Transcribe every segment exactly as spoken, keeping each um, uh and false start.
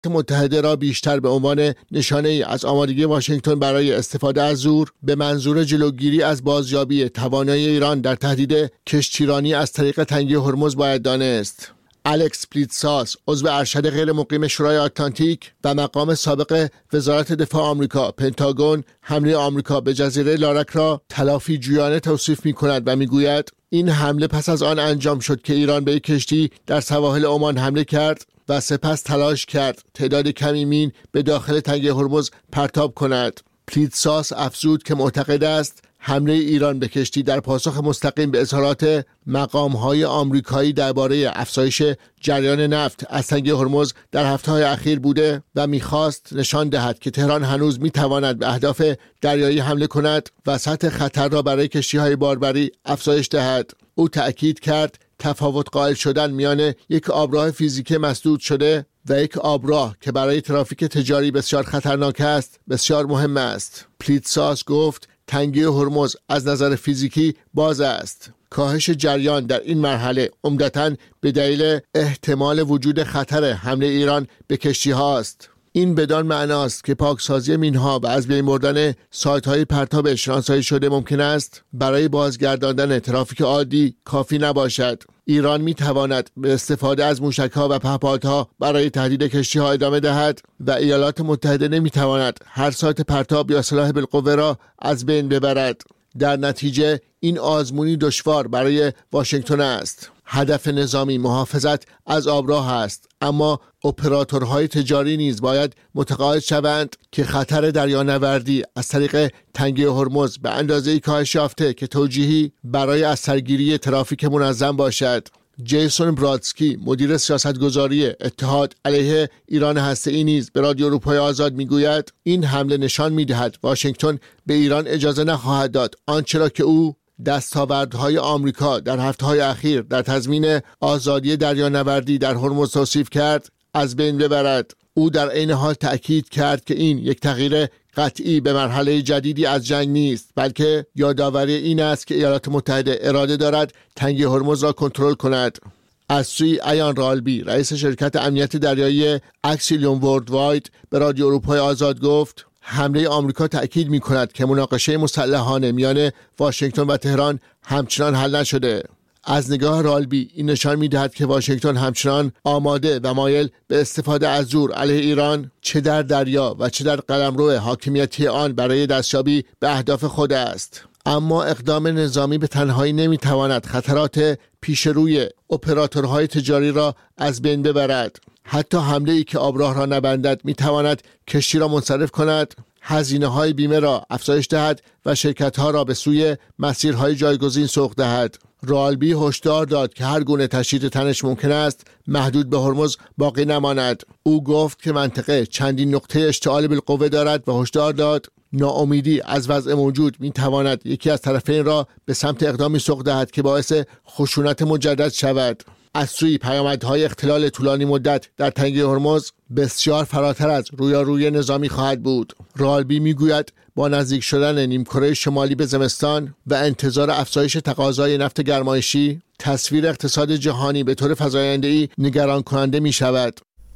متحده را بیشتر به عنوان نشانه‌ای از آمادگی واشنگتن برای استفاده از زور به منظور جلوگیری از بازیابی توانایی ایران در تهدید کشتیرانی از طریق تنگه هرمز باید دانست. الکس پلیتساس، عضو ارشد غیر مقیم شورای آتلانتیک و مقام سابق وزارت دفاع آمریکا پنتاگون، حمله آمریکا به جزیره لارک را تلافی جویانه توصیف می‌کند و می‌گوید این حمله پس از آن انجام شد که ایران به یک کشتی در سواحل عمان حمله کرد و سپس تلاش کرد تعداد کمی مین به داخل تنگه هرمز پرتاب کند. پلیتساس افزود که معتقد است حمله ایران به کشتی در پاسخ مستقیم به اظهارات مقام‌های آمریکایی درباره افزایش جریان نفت از تنگه هرمز در هفته‌های اخیر بوده و می‌خواست نشان دهد که تهران هنوز می‌تواند به اهداف دریایی حمله کند و سطح خطر را برای کشتی‌های باربری افزایش دهد. او تأکید کرد تفاوت قائل شدن میان یک آبراه فیزیکی مسدود شده و یک آبراه که برای ترافیک تجاری بسیار خطرناک است بسیار مهم است. پلیتساس گفت تنگه هرمز از نظر فیزیکی باز است. کاهش جریان در این مرحله عمدتاً به دلیل احتمال وجود خطر حمله ایران به کشتی هاست. این بدان معناست که پاکسازی مینها و از بین بردن سایت‌های پرتاب شناسایی شده ممکن است برای بازگرداندن ترافیک عادی کافی نباشد. ایران می تواند به استفاده از موشک‌ها و پهپادها برای تهدید کشتی‌ها ادامه دهد و ایالات متحده نمی تواند هر سایت پرتاب یا سلاح بالقوه را از بین ببرد. در نتیجه این آزمونی دشوار برای واشنگتن است. هدف نظامی محافظت از آبراه است، اما اپراتورهای تجاری نیز باید متقاعد شوند که خطر دریانوردی از طریق تنگه هرمز به اندازه‌ای کاهش یافته که توجیهی برای از سرگیری ترافیک منظم باشد. جیسون برادسکی، مدیر سیاستگذاری اتحاد علیه ایران هسته‌ای نیز به رادیو اروپای آزاد میگوید این حمله نشان می‌دهد واشنگتن به ایران اجازه نخواهد داد آنچه را که او دستاوردهای آمریکا در هفته‌های اخیر در تضمین آزادی دریانوردی در هرمز توصیف کرد از بین ببرد. او در عین حال تأکید کرد که این یک تغییر قطعی به مرحله جدیدی از جنگ نیست، بلکه یادآوری این است که ایالات متحده اراده دارد تنگه هرمز را کنترل کند. از سوی ایان رالبی، رئیس شرکت امنیت دریایی اکسیلیوم وردواید، به رادیو اروپای آزاد گفت حمله آمریکا تأکید می کند که مناقشه مسلحانه میان واشنگتن و تهران همچنان حل نشده. از نگاه رالبی این نشان می دهد که واشنگتن همچنان آماده و مایل به استفاده از زور علیه ایران چه در دریا و چه در قلمرو حاکمیتی آن برای دستیابی به اهداف خود است. اما اقدام نظامی به تنهایی نمی تواند خطرات پیش روی اپراتورهای تجاری را از بین ببرد. حتی حمله ای که آبراه را نبندد می تواند کشتی را منصرف کند، هزینه های بیمه را افزایش دهد و شرکت ها را به سوی مسیرهای جایگزین سوق دهد. رالبی هشدار داد که هر گونه تشدید تنش ممکن است محدود به هرمز باقی نماند. او گفت که منطقه چندین نقطه اشتعال بالقوه دارد و هشدار داد ناامیدی از وضع موجود می تواند یکی از طرفین را به سمت اقدامی سوق دهد که باعث خشونت مجدد شود. از سوی پیامدهای اختلال طولانی مدت در تنگه هرمز بسیار فراتر از رویارویی نظامی خواهد بود. رالبی میگوید با نزدیک شدن نیمکره شمالی به زمستان و انتظار افزایش تقاضای نفت گرمایشی، تصویر اقتصاد جهانی به طور فزاینده‌ای نگران کننده می شود.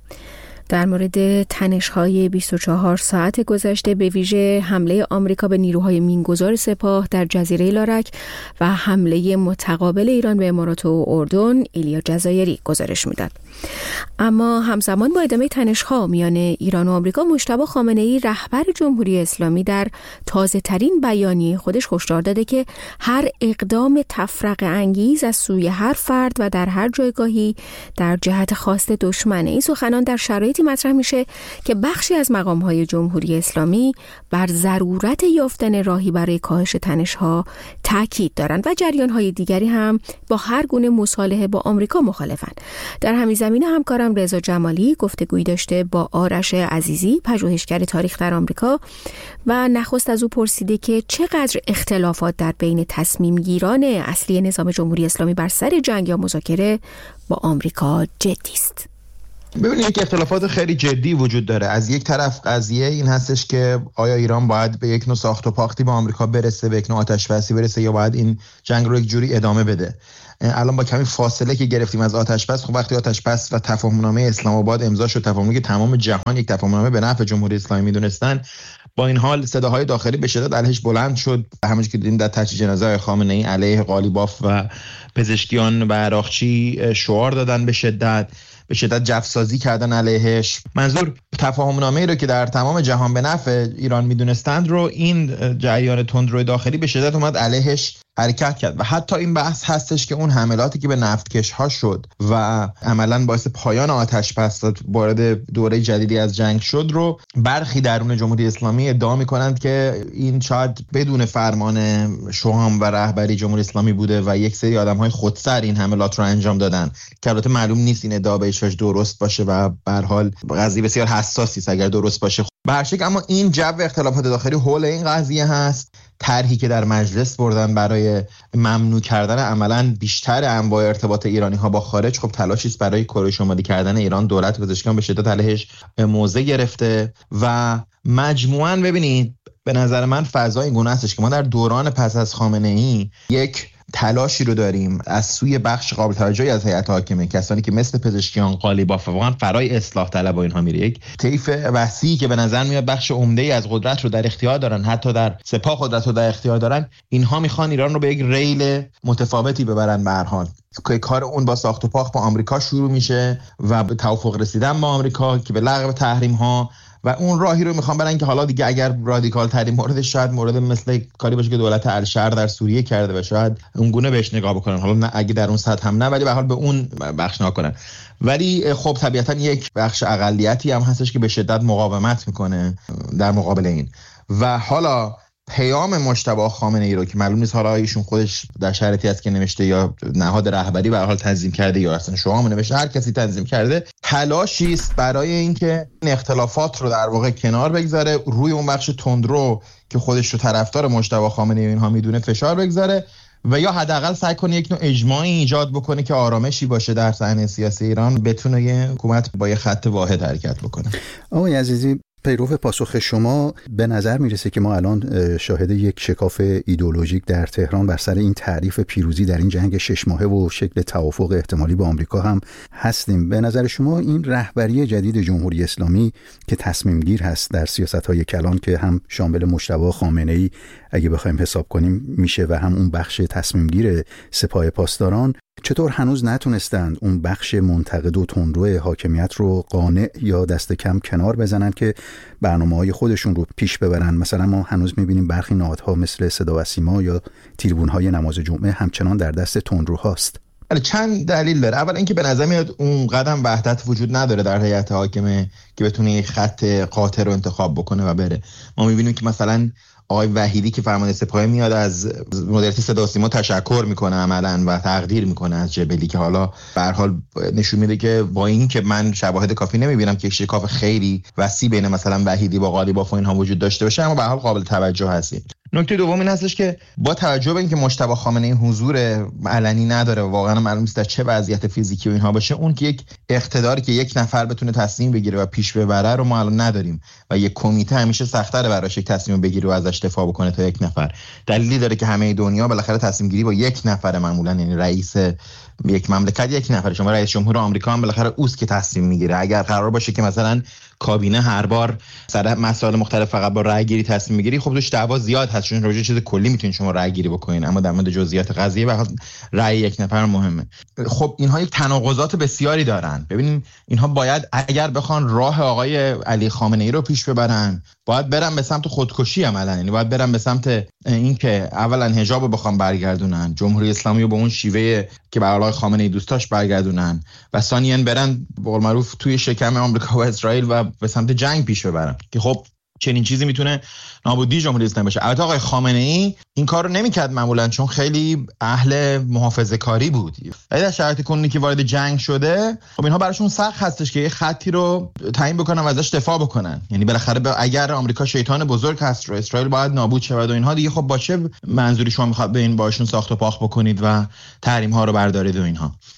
در مورد تنش‌های بیست و چهار ساعت گذشته، به ویژه حمله آمریکا به نیروهای مینگذار سپاه در جزیره لارک و حمله متقابل ایران به امارات و اردن، ایلیا جزایری گزارش میداد. اما همزمان با ادامه تنش‌ها میان ایران و آمریکا، مجتبی خامنه‌ای رهبر جمهوری اسلامی در تازه‌ترین بیانیه خودش هشدار داده که هر اقدام تفرقه انگیز از سوی هر فرد و در هر جایگاهی در جهت خواست دشمنه. این سخنان در شرایطی مطرح میشه که بخشی از مقام‌های جمهوری اسلامی بر ضرورت یافتن راهی برای کاهش تنش‌ها تاکید دارند و جریان‌های دیگری هم با هر گونه مصالحه با آمریکا مخالفند. در همین زمینه همکارم رضا جمالی گفتگویی داشته با آرش عزیزی، پژوهشگر تاریخ در آمریکا، و نخست از او پرسیده که چقدر اختلافات در بین تصمیم گیران اصلی نظام جمهوری اسلامی بر سر جنگ یا مذاکره با آمریکا جدی است. ببینید، یک اختلافات خیلی جدی وجود داره. از یک طرف قضیه این هستش که آیا ایران باید به یک نوع ساخت و پاختی با آمریکا برسه، به یک نوع آتش بسی برسه، یا باید این جنگ رو یک جوری ادامه بده. الان با کمی فاصله که گرفتیم از آتش بس، خب وقتی آتش بس و تفاهمنامه اسلام آباد امضا شد، تفاهمی که تمام جهان یک تفاهمنامه به نفع جمهوری اسلامی میدونستن، با این حال صداهای داخلی به شدت علیهش بلند شد. همونجوری که دیدیم در تجهیز جنازه خامنه‌ای علیه قالیباف و پزشکیان و عراقچی شعار دادن، به شدت به شدت جفسازی کردن علیهش. منظور تفاهمنامه‌ای رو که در تمام جهان به نفع ایران میدونستند رو این جریان تندروی داخلی به شدت اومد علیهش حرکت کرد. و حتی این بحث هستش که اون حملاتی که به نفتکش ها شد و عملاً باعث پایان آتش بس وارد دوره جدیدی از جنگ شد رو برخی درون جمهوری اسلامی ادعا می‌کنند که این شاید بدون فرمان شوام و رهبری جمهوری اسلامی بوده و یک سری آدم‌های خودسر این حملات رو انجام دادن، که البته معلوم نیست این ادعا به هیچ وجه درست باشه و به هر حال قضیه بسیار حساسی است اگر درست باشه. به هر شکل اما این جو اختلافات داخلی حول این قضیه هست. طرحی که در مجلس بردن برای ممنوع کردن عملاً بیشتر انواع ارتباط ایرانی ها با خارج، خب تلاشی است برای کره شمالی کردن ایران. دولت پزشکیان به شدت علیهش موضع گرفته و مجموعاً ببینید به نظر من فضا این گونه استش که ما در دوران پس از خامنه‌ای یک تلاشی رو داریم از سوی بخش قابل توجهی از هیئت حاکمه، کسانی که مثل پزشکیان، قالیباف واقعا فرای اصلاح طلب و اینها میره، یک طیف وسیعی که به نظر میاد بخش عمده‌ای از قدرت رو در اختیار دارن، حتی در سپاه قدرت رو در اختیار دارن، اینها میخوان ایران رو به یک ریل متفاوتی ببرن. به هر حال که کار اون با ساخت و پاخت با آمریکا شروع میشه و به توافق رسیدن با آمریکا که به لغو تحریم ها، و اون راهی رو میخوام برن که حالا دیگه اگر رادیکال ترین موردش شاید مورد مثل کاری باشه که دولت الشر در سوریه کرده و شاید اون گونه بهش نگاه بکنن، حالا نه اگه در اون سطح هم نه، ولی به هر حال به اون بخش نگاه کنن. ولی خب طبیعتا یک بخش اقلیتی هم هستش که به شدت مقاومت میکنه در مقابل این. و حالا پیام مجتبی خامنه‌ای رو که معلوم نیست حالا ایشون خودش در شرایطی است که نوشته یا نهاد رهبری به هر حال تنظیم کرده یا اصلا شما نوشته، هر کسی تنظیم کرده، تلاشی است برای اینکه این اختلافات رو در واقع کنار بگذاره، روی اون بخش تندرو که خودش رو طرفدار مجتبی خامنه‌ای اینها میدونه فشار بگذاره و یا حداقل سعی کنه یک نوع اجماعی ایجاد بکنه که آرامشی باشه در صحنه سیاسی ایران، بتونه یه حکومت با یه خط واحد حرکت بکنه. آقای عزیزی، پیرو پاسخ شما به نظر میرسه که ما الان شاهد یک شکاف ایدئولوژیک در تهران بر سر این تعریف پیروزی در این جنگ شش ماهه و شکل توافق احتمالی با آمریکا هم هستیم. به نظر شما این رهبری جدید جمهوری اسلامی که تصمیم گیر هست در سیاست‌های کلان که هم شامل مجتبی خامنه‌ای اگه بخوایم حساب کنیم میشه و هم اون بخش تصمیم گیر سپاه پاسداران، چطور هنوز نتونستند اون بخش منتقد و تندرو حاکمیت رو قانع یا دست کم کنار بزنن که برنامه‌های خودشون رو پیش ببرن؟ مثلا ما هنوز می‌بینیم برخی نهادها مثل صدا و سیما یا تریبون‌های نماز جمعه همچنان در دست تندروهاست. چند دلیل داره. اول اینکه به نظر میاد اون قدم وحدت وجود نداره در هیئت حاکمه که بتونه یک خط قاطع رو انتخاب بکنه و بره. ما می‌بینیم که مثلا آقای وحیدی که فرمانده سپاه میاد از مدیریت صدا و سیما تشکر میکنه عملاً و تقدیر میکنه از جبلی، که حالا به هر حال نشون میده که با این که من شواهد کافی نمیبینم که شکاف خیلی وسیع بین مثلا وحیدی با قالیباف و اینها وجود داشته باشه، اما به هر حال قابل توجه هست. نکته دوم این هستش که با توجه به اینکه مجتبی خامنه‌ای حضور علنی نداره و واقعا معلوم نیست در چه وضعیت فیزیکی و اینها باشه، اون که یک اقتداری که یک نفر بتونه تصمیم بگیره و پیش ببره رو ما الان نداریم و یک کمیته همیشه سخت‌تره براش یک تصمیم بگیره و ازش دفاع بکنه تا یک نفر. دلیلی داره که همه دنیا بالاخره تصمیم گیری با یک نفر معمولا، یعنی رئیس یک مملکت یک نفر، شما رئیس جمهور آمریکا هم بالاخره اوست که تصمیم میگیره. اگر قرار باشه که مثلا کابینه هر بار سر مسائل مختلف فقط با رأی گیری تصمیم میگیری، خب توش دعوا زیاد هست، چون راجع چیز کلی میتونید شما رأی گیری بکنین، اما در مورد جزئیات قضیه و رأی یک نفر مهمه. خب اینها یک تناقضات بسیاری دارن. ببینیم اینها باید اگر بخوان راه آقای علی خامنه‌ای رو پیش ببرن، باید برن به سمت خودکشی عملاً، یعنی باید برن به سمت اینکه اولا حجاب رو بخوام برگردونن، جمهوری اسلامی رو به اون شیوه که به آقای خامنه‌ای دوست داشت برگردونن، و ثانیاً برن به قول معروف توی شکم آمریکا و اسرائیل و به سمت جنگ پیش ببرن، که خب چنین چیزی میتونه نابودی جمهوری اسلامی باشه. البته آقای خامنه‌ای این کارو نمیکرد معمولا، چون خیلی اهل محافظه‌کاری بود. ولی در شرایط کنونی که وارد جنگ شده، خب اینها براشون سخت هستش که یه خطی رو تعیین بکنن و ازش دفاع بکنن. یعنی بالاخره اگر آمریکا شیطان بزرگ هست و اسرائیل باید نابود شود و اینها دیگه، خب با چه منظوری شما میخواد به این باشون ساخت و پاخت بکنید و تحریم ها رو بردارید و اینها.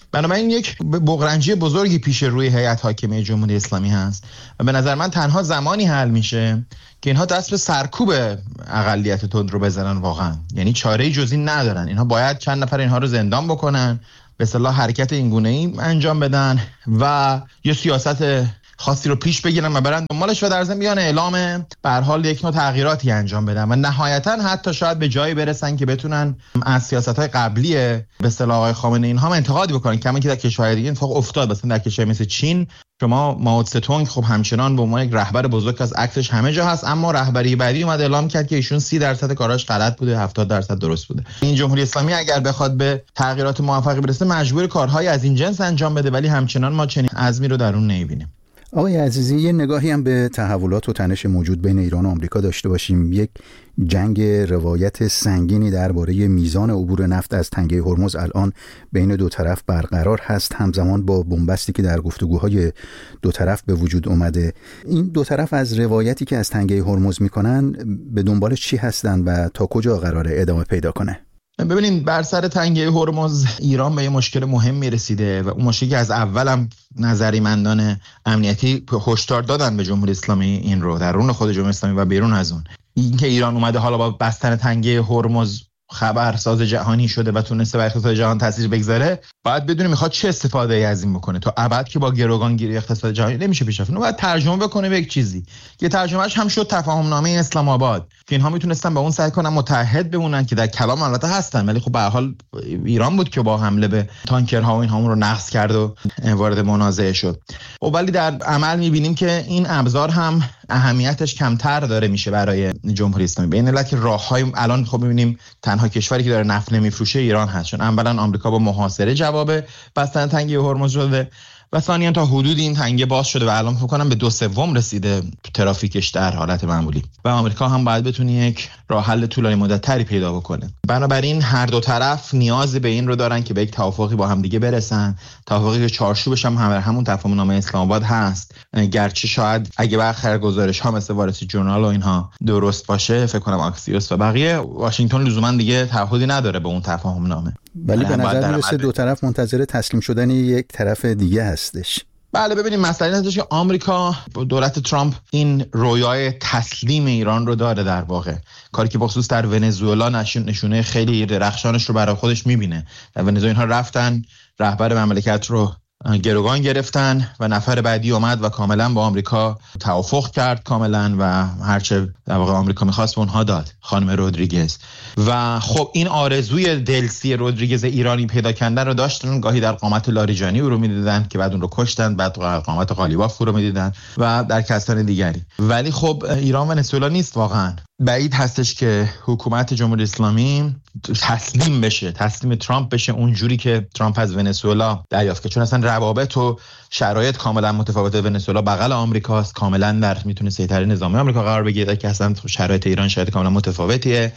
بنابراین یک بغرنجی بزرگی پیش روی هیئت حاکمه جمهوری اسلامی هست و به نظر من تنها زمانی حل میشه که اینها دست به سرکوب اقلیت تندرو بزنن واقعا، یعنی چاره‌ای جز این ندارن. اینها باید چند نفر اینها رو زندان بکنن، به اصطلاح حرکت اینگونه‌ای انجام بدن و یه سیاست خاصی رو پیش بگیرن و برن دنبالش و در ضمن بیان اعلام به هر حال یک نوع تغییراتی انجام بدن و نهایتا حتی شاید به جایی برسن که بتونن از سیاست‌های قبلی به اصطلاح آقای خامنه‌ای اینها انتقاد بکنن، کما که در کشورهای دیگه اتفاق افتاد. مثلا در کشور مثل چین شما مائو تسه خب همچنان به عنوان یک رهبر بزرگ از عکسش همه جا هست، اما رهبری بعدی اومد اعلام کرد که ایشون سی درصد کاراش غلط بوده، هفتاد درصد درست بوده. این جمهوری اسلامی اگر بخواد به تغییرات موفقی برسه مجبور کارهای از این جنس انجام بده، ولی همچنان ما چنین عزمی رو در اون نمی‌بینیم. آقای عزیزی، یه نگاهی هم به تحولات و تنش موجود بین ایران و آمریکا داشته باشیم. یک جنگ روایت سنگینی درباره میزان عبور نفت از تنگه هرمز الان بین دو طرف برقرار هست، همزمان با بنبستی که در گفتگوهای دو طرف به وجود اومده. این دو طرف از روایتی که از تنگه هرمز میکنن به دنبال چی هستن و تا کجا قراره ادامه پیدا کنه؟ ببینید، بر سر تنگه هرمز ایران به یه مشکل مهمی رسیده و اون مشکلی که از اول هم نظریمندان امنیتی هشدار دادن به جمهوری اسلامی این رو درون خود جمهوری اسلامی و بیرون از اون، این که ایران اومده حالا با بستن تنگه هرمز خبرساز جهانی شده و تونسته بر اقتصاد جهان تاثیر بگذاره، باید بدونه میخواد چه استفاده ای از این بکنه. تا ابد که با گروگانگیری اقتصاد جهانی نمیشه پیش رفت. باید ترجمه بکنه به یک چیزی که ترجمهش هم شد تفاهم نامه اسلام آباد که اینها میتونستن با اون سعی کنن متحد بمونن، که در کلام البته هستن، ولی خب به هر حال ایران بود که با حمله به تانکرها و اینها اون رو نقض کرد و وارد منازعه شد. و ولی در عمل میبینیم که این ابزار هم اهمیتش کمتر داره میشه برای جمهوری اسلامی. به این علت که راههای الان خب میبینیم تنها کشوری که داره نفت نمیفروشه ایران هست، چون اولا آمریکا با محاصره جواب بستن تنگه هرمز شده و ثانیاً تا حدودی این تنگه باز شده و الان فکر کنم به دو سوم رسیده ترافیکش در حالت معمولی و آمریکا هم باید بتونه یک راه حل طولانی مدت تری پیدا بکنه. بنابراین هر دو طرف نیاز به این رو دارن که به یک توافقی با هم دیگه برسن، توافقی که چارچوبش هم همون تفاهم نامه اسلام آباد هست، گرچه شاید اگه برخلاف گزارش ها مثل وارسی جورنال و اینها درست باشه، فکر کنم آکسیوس و بقیه واشنگتن لزوما دیگه تعهدی نداره به اون تفاهم نامه، ولی به نظر میرسه دو طرف منتظر تسلیم شدن یک طرف دیگه هستش. بله، ببینیم مسئله اینه که آمریکا، دولت ترامپ این رویای تسلیم ایران رو داره، در واقع کاری که بخصوص در ونزوئلا نشونه خیلی درخشانش رو برای خودش میبینه. در ونزوئلا اینها رفتن رهبر مملکت رو گروگان گرفتن و نفر بعدی اومد و کاملا با آمریکا توافق کرد کاملا و هرچه در واقع آمریکا می‌خواست به اونها داد، خانم رودریگز. و خب این آرزوی دلسی رودریگز ایرانی پیدا کردن رو داشتن، گاهی در قامت لاریجانی او رو می‌دیدن که بعد اون رو کشتن، بعد در قامت قالیباف رو می‌دیدن و در کسان دیگری. ولی خب ایران ونزوئلا نیست واقعا. بعید هستش که حکومت جمهوری اسلامی تسلیم بشه، تسلیم ترامپ بشه اونجوری که ترامپ از ونزوئلا دریافت کرد، چون اصلا روابط و شرایط کاملا متفاوته. ونزوئلا بغل آمریکاست، کاملا در میتونه سیطره نظامی آمریکا قرار بگیره، که اصلا شرایط ایران شرایط کاملا متفاوتیه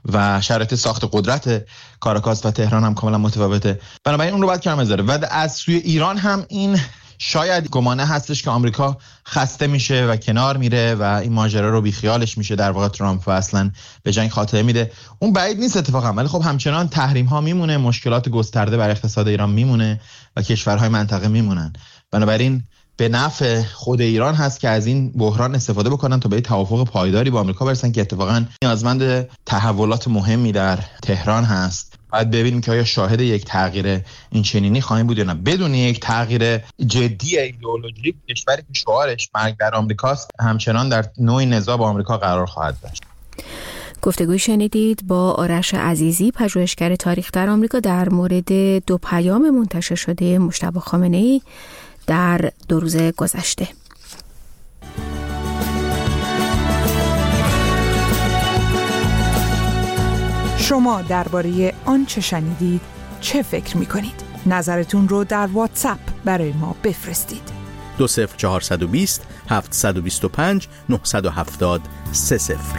و شرایط ساخت قدرت کاراکاس و تهران هم کاملا متفاوته. بنابراین اون رو باید کنار بذاره. و از سوی ایران هم این شاید گمانه هستش که آمریکا خسته میشه و کنار میره و این ماجرا رو بیخیالش میشه، در واقع ترامپ و اصلا به جنگ خاتمه میده. اون بعید نیست اتفاقا، ولی خب همچنان تحریم ها میمونه، مشکلات گسترده بر اقتصاد ایران میمونه و کشورهای منطقه میمونن. بنابراین به نفع خود ایران هست که از این بحران استفاده بکنن تا به توافق پایداری با آمریکا برسن که اتفاقا نیازمند تحولات مهمی در تهران هست. باید ببینیم که آیا شاهد یک تغییر این چنینی خواهیم بود یا نه. بدون یک تغییر جدی ایدئولوژیک، کشوری که شعارش مرگ بر آمریکاست همچنان در نوع نزاع با آمریکا قرار خواهد داشت. گفتگوی شنیدید با آرش عزیزی، پژوهشگر تاریخ در آمریکا، در مورد دو پیام منتشر شده مجتبی خامنه‌ای در دو روز گذشته. شما درباره آنچه شنیدید چه فکر می‌کنید؟ نظرتون رو در واتساپ برای ما بفرستید. دو صفر چهارصد و بیست هفتصد و بیست و پنج نهصد و هفتاد سه صفر.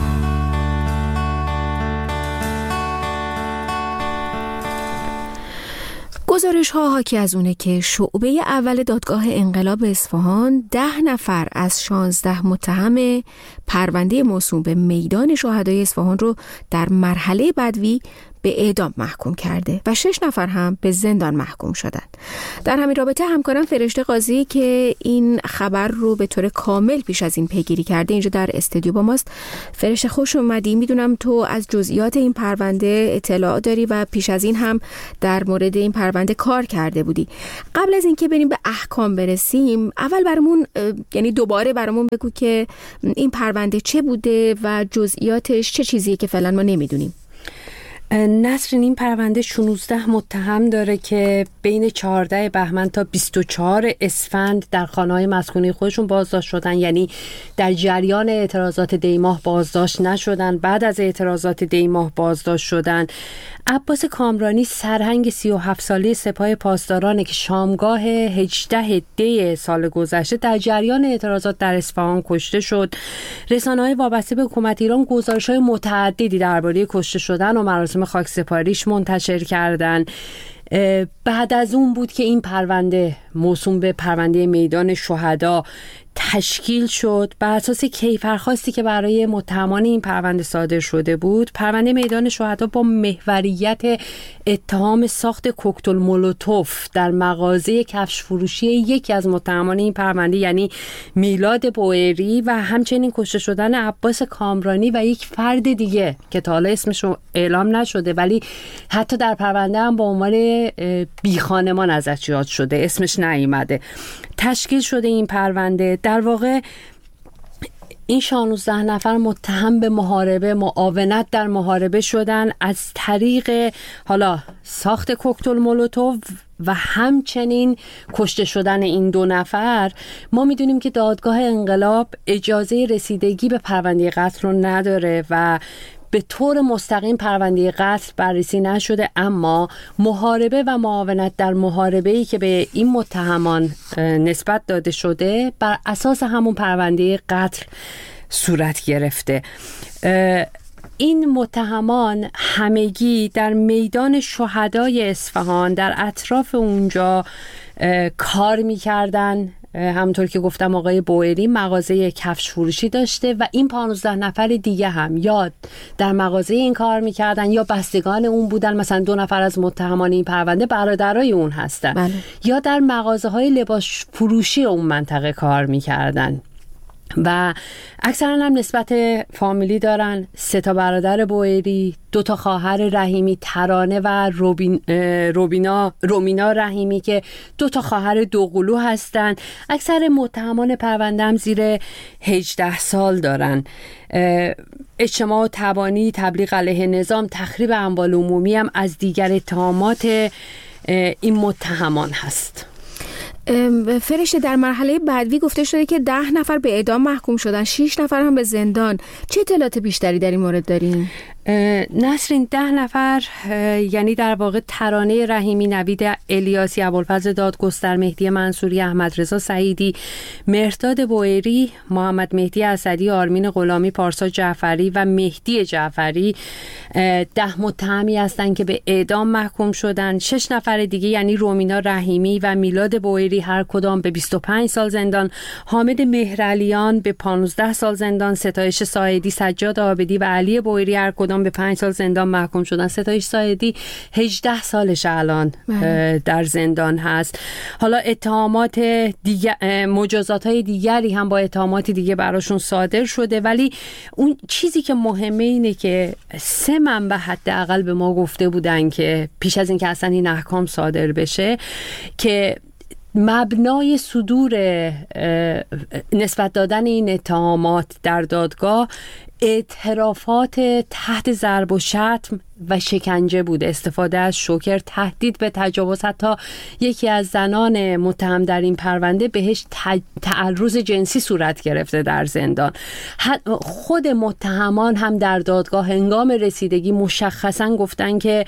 گزارش ها حاکی از اونه که شعبه اول دادگاه انقلاب اصفهان ده نفر از شانزده متهم پرونده موسوم به میدان شهدای اصفهان رو در مرحله بدوی به اعدام محکوم کرده و شش نفر هم به زندان محکوم شدند. در همین رابطه همکارم فرشته قاضی که این خبر رو به طور کامل پیش از این پیگیری کرده اینجا در استودیو با ماست. فرشته خوش اومدی. میدونم تو از جزئیات این پرونده اطلاع داری و پیش از این هم در مورد این پرونده کار کرده بودی. قبل از اینکه بریم به احکام برسیم، اول برامون یعنی دوباره برامون بگو که این پرونده چه بوده و جزئیاتش چه چیزیه که فعلا ما نمیدونیم. نسرین، این پرونده شانزده متهم داره که بین چهارده بهمن تا بیست و چهار اسفند در خانه‌های مسکونی خودشون بازداشت شدن، یعنی در جریان اعتراضات دیماه بازداشت نشدن، بعد از اعتراضات دیماه بازداشت شدن. عباس کامرانی سرهنگ سی و هفت ساله سپاه پاسدارانه که شامگاه هجدهم دی سال گذشته در جریان اعتراضات در اصفهان کشته شد. رسانه‌های وابسته به حکومت ایران گزارش‌های متعددی درباره کشته شدن و مراسم خاکسپاریش منتشر کردن. بعد از اون بود که این پرونده موسوم به پرونده میدان شهدا تشکیل شد. بر اساس کیفرخواستی که برای متهمان این پرونده صادر شده بود، پرونده میدان شهدا با محوریت اتهام ساخت کوکتل مولوتوف در مغازه کفش فروشی یکی از متهمان این پرونده یعنی میلاد بوئری و همچنین کشته شدن عباس کامرانی و یک فرد دیگه که تا حالا اسمش اعلام نشده ولی حتی در پرونده هم با عنوان بیخانمان ازش یاد شده، اسمش نیامده، تشکیل شده این پرونده. در واقع این شانزده نفر متهم به محاربه، معاونت در محاربه شدن از طریق حالا ساخت کوکتل مولوتوف و همچنین کشته شدن این دو نفر. ما میدونیم که دادگاه انقلاب اجازه رسیدگی به پرونده قتل رو نداره و به طور مستقیم پرونده قتل بررسی نشده، اما محاربه و معاونت در محاربه‌ای که به این متهمان نسبت داده شده بر اساس همون پرونده قتل صورت گرفته. این متهمان همگی در میدان شهدای اصفهان در اطراف اونجا کار می‌کردن. همونطور که گفتم آقای بوئری مغازه کفش فروشی داشته و این پانزده نفر دیگه هم یا در مغازه این کار میکردن یا بستگان اون بودن. مثلا دو نفر از متهمان این پرونده برادرای اون هستن. بله. یا در مغازه های لباس فروشی اون منطقه کار میکردن و اکثرا هم نسبت فامیلی دارن. سه تا برادر بوئری، دو تا خواهر رحیمی ترانه و روبین، روبینا رومینا رحیمی که دو تا خواهر دوقلو هستن. اکثر متهمان پرونده هم زیر هجده سال دارن. اجتماع و تبانی، تبلیغ علیه نظام، تخریب اموال عمومی هم از دیگر اتهامات این متهمان هست. فرشته، در مرحله بعدی گفته شده که ده نفر به اعدام محکوم شدن، شش نفر هم به زندان. چه اطلاعات بیشتری در این مورد دارین؟ نسرین، ده نفر یعنی در واقع ترانه رحیمی، نوید الیاسی، ابوالفضل دادگستر، مهدی منصوری، احمد رضا سعیدی، مهرداد بوئری، محمد مهدی اسدی، آرمین غلامی، پارسا جعفری و مهدی جعفری ده متهمی هستند که به اعدام محکوم شدن. شش نفر دیگه یعنی رومینا رحیمی و میلاد بوئری هر کدام به بیست و پنج سال زندان، حامد مهرعلیان به پانزده سال زندان، ستایش ساعدی، سجاد عابدی و علی بوئری هر کدام به پنج سال زندان محکوم شدن. ستایش ساعدی هجده سالش الان در زندان هست. حالا اتهامات دیگر، مجازات های دیگری هم با اتهامات دیگه براشون صادر شده، ولی اون چیزی که مهمه اینه که سه منبع حداقل به ما گفته بودن که پیش از این که اصلا این احکام صادر بشه که مبنای صدور نسبت دادن این اتهامات در دادگاه اعترافات تحت ضرب و شتم و شکنجه بود، استفاده از شوکر، تهدید به تجاوز. حتی یکی از زنان متهم در این پرونده بهش تعرض جنسی صورت گرفته در زندان. خود متهمان هم در دادگاه هنگام رسیدگی مشخصاً گفتن که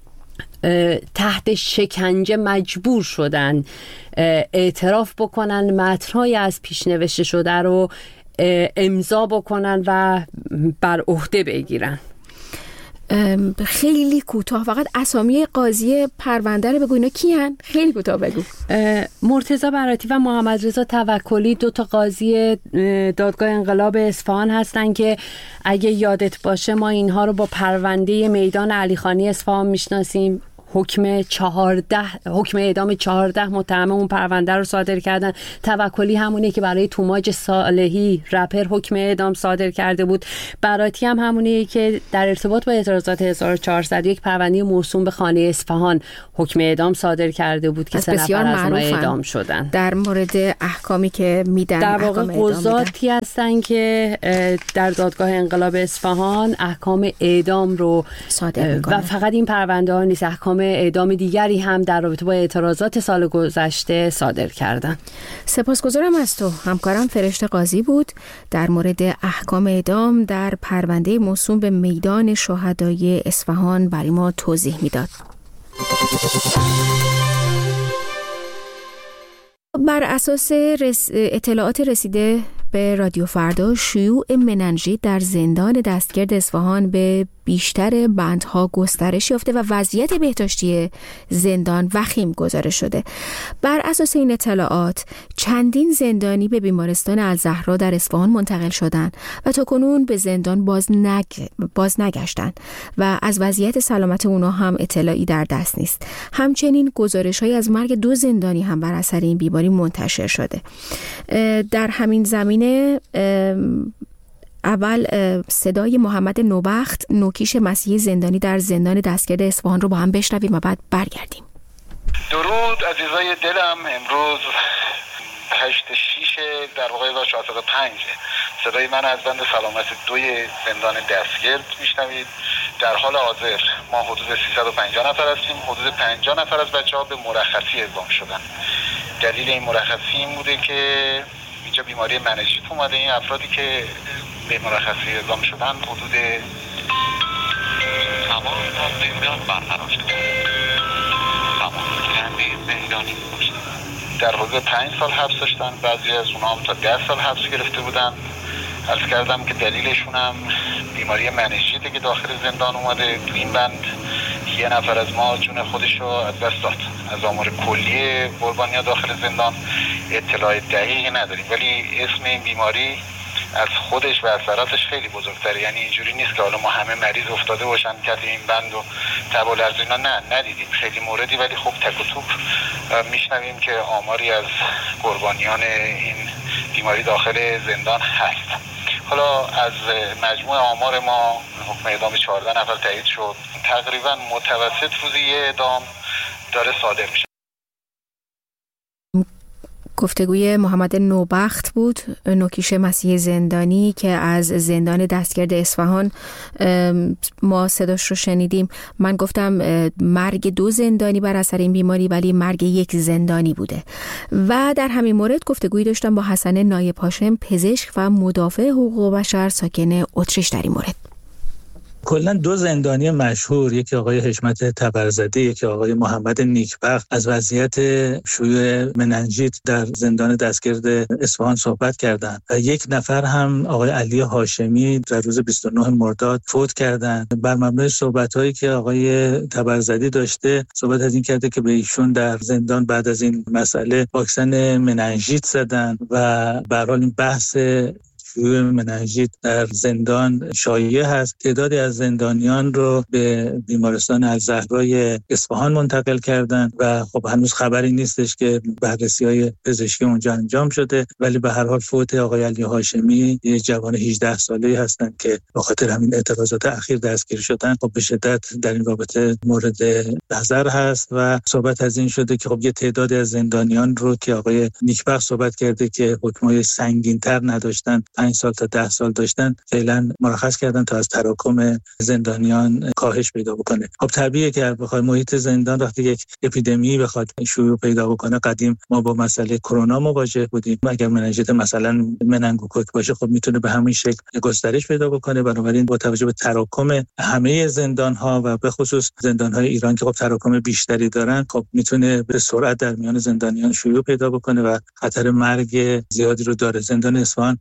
تحت شکنجه مجبور شدن اعتراف بکنن، متن‌های از پیش نوشته شده رو امضا بکنن و بر عهده بگیرن. خیلی کوتاه فقط اسامی قاضی پرونده رو بگو، اینا کیان؟ خیلی کوتاه بگو. مرتضی براتی و محمد رضا توکلی دو تا قاضی دادگاه انقلاب اصفهان هستن که اگه یادت باشه ما اینها رو با پرونده میدان علیخانی اصفهان میشناسیم. حکم چهارده حکم اعدام چهارده متهم اون پرونده رو صادر کردن. توکلی همونه که برای توماج صالحی رپر حکم اعدام صادر کرده بود. براتی هم همونه که در ارتباط با اعتراضات هزار و چهارصد و یک پرونده موسوم به خانه اصفهان حکم اعدام صادر کرده بود که سه نفر از اونها اعدام شدن. در مورد احکامی که میدن در واقع قضاتی هستن که در دادگاه انقلاب اصفهان احکام اعدام رو صادر میکنن و فقط این پرونده ها نیست، احکام اعدام دیگری هم در رابطه با اعتراضات سال گذشته صادر کردن. سپاسگزارم از تو. همکارم فرشته قاضی بود در مورد احکام اعدام در پرونده موسوم به میدان شهدای اصفهان برای ما توضیح میداد. بر اساس رس... اطلاعات رسیده به رادیو فردا، شیوع مننژیت در زندان دستگرد اصفهان به بیشتر بندها گسترش یافته و وضعیت بهداشتی زندان وخیم گزارش شده. بر اساس این اطلاعات چندین زندانی به بیمارستان الزهرا در اصفهان منتقل شدند و تاکنون به زندان باز, نگ... باز نگشتند و از وضعیت سلامت اونا هم اطلاعی در دست نیست. همچنین گزارش‌هایی از مرگ دو زندانی هم بر اثر این بیماری منتشر شده. در همین زمینه اول صدای محمد نوبخت، نوکیش مسیحی زندانی در زندان دستگرد اصفهان رو با هم بشنویم و بعد برگردیم. درود عزیزای دلم. امروز هشت شیش در واقع هزار و چهارصد و پنج صدای من از بند سلامت دوی زندان دستگرد میشنوید. در حال حاضر ما حدود سیصد و پنجاه نفر هستیم. حدود پنجاه نفر از بچه‌ها به مرخصی اعزام شدن. دلیل این مرخصی این بوده که اینجا بیماری مننژیت اومده. این افرادی که به مرخصی اعزام شدن حدود تمام زندان برقرار شده. تمام زندانی باشد. در حدود پنج سال حبس داشتن. بعضی از اونها هم تا ده سال حبس گرفته بودن. عرض کردم که دلیلشون هم بیماری مننژیته که داخل زندان اومده. تو این بند یه نفر از ما جون خودش رو از دست داد. از آمار کلی قربانیان داخل زندان اطلاع دقیقی نداریم، ولی اسم این بیماری از خودش و اثراتش خیلی بزرگتره. یعنی اینجوری نیست که حالا ما همه مریض افتاده باشن تحت این بند و تب و لرز اینا، نه ندیدیم خیلی موردی، ولی خب تک و توک میشنویم که آماری از قربانیان این بیماری داخل زندان هست. حالا از مجموع آمار ما حکم اعدام چهارده نفر تایید شد. تقریبا متوسط روزی یه اعدام داره صادر میشه. گفتگوی محمد نوبخت بود، نوکیش مسیحی زندانی که از زندان دستگرد اصفهان ما صداش رو شنیدیم. من گفتم مرگ دو زندانی بر اثر این بیماری، ولی مرگ یک زندانی بوده. و در همین مورد گفتگویی داشتم با حسن نایب هاشم، پزشک و مدافع حقوق بشر ساکن اتریش در این مورد. کلا دو زندانی مشهور، یکی آقای حشمت تبرزده، یکی آقای محمد نیکبخت، از وضعیت شیوع مننژیت در زندان دستگرد اصفهان صحبت کردند. یک نفر هم آقای علی هاشمی در روز بیست و نه مرداد فوت کردند. بر مبنای صحبت‌هایی که آقای تبرزده داشته، صحبت از این کرده که به ایشون در زندان بعد از این مسئله واکسن مننژیت زدن و به هر حال این بحث شیوع مننژیت در زندان شایع هست. تعدادی از زندانیان رو به بیمارستان الزهرای اصفهان منتقل کردند و خب هنوز خبری نیستش که بررسی‌های پزشکی اونجا انجام شده، ولی به هر حال فوت آقای علی هاشمی، یه جوان هجده ساله‌ای هستند که به خاطر همین اعتراضات اخیر دستگیر شدن. خب به شدت در این رابطه مورد نظر هست و صحبت از این شده که خب یه تعدادی از زندانیان رو که آقای نیکبخت صحبت کرده که حکم‌های سنگین‌تر نداشتن، پنج سال تا ده سال داشتن، فعلا مرخص کردن تا از تراکم زندانیان کاهش پیدا بکنه. خب طبیعیه که بخواد محیط زندان وقتی یک اپیدمی بخواد شیوع پیدا بکنه، قدیم ما با مسئله کرونا مواجه بودیم، اگر مننژیت مثلا مننگوکوک باشه خب میتونه به همین شکل گسترش پیدا بکنه. بنابراین با توجه به تراکم همه زندان‌ها و به خصوص زندان‌های ایران که خب تراکم بیشتری دارن، خب میتونه به سرعت در میان زندانیان شیوع پیدا بکنه و خطر مرگ زیادی رو داره. زندان اصفهان از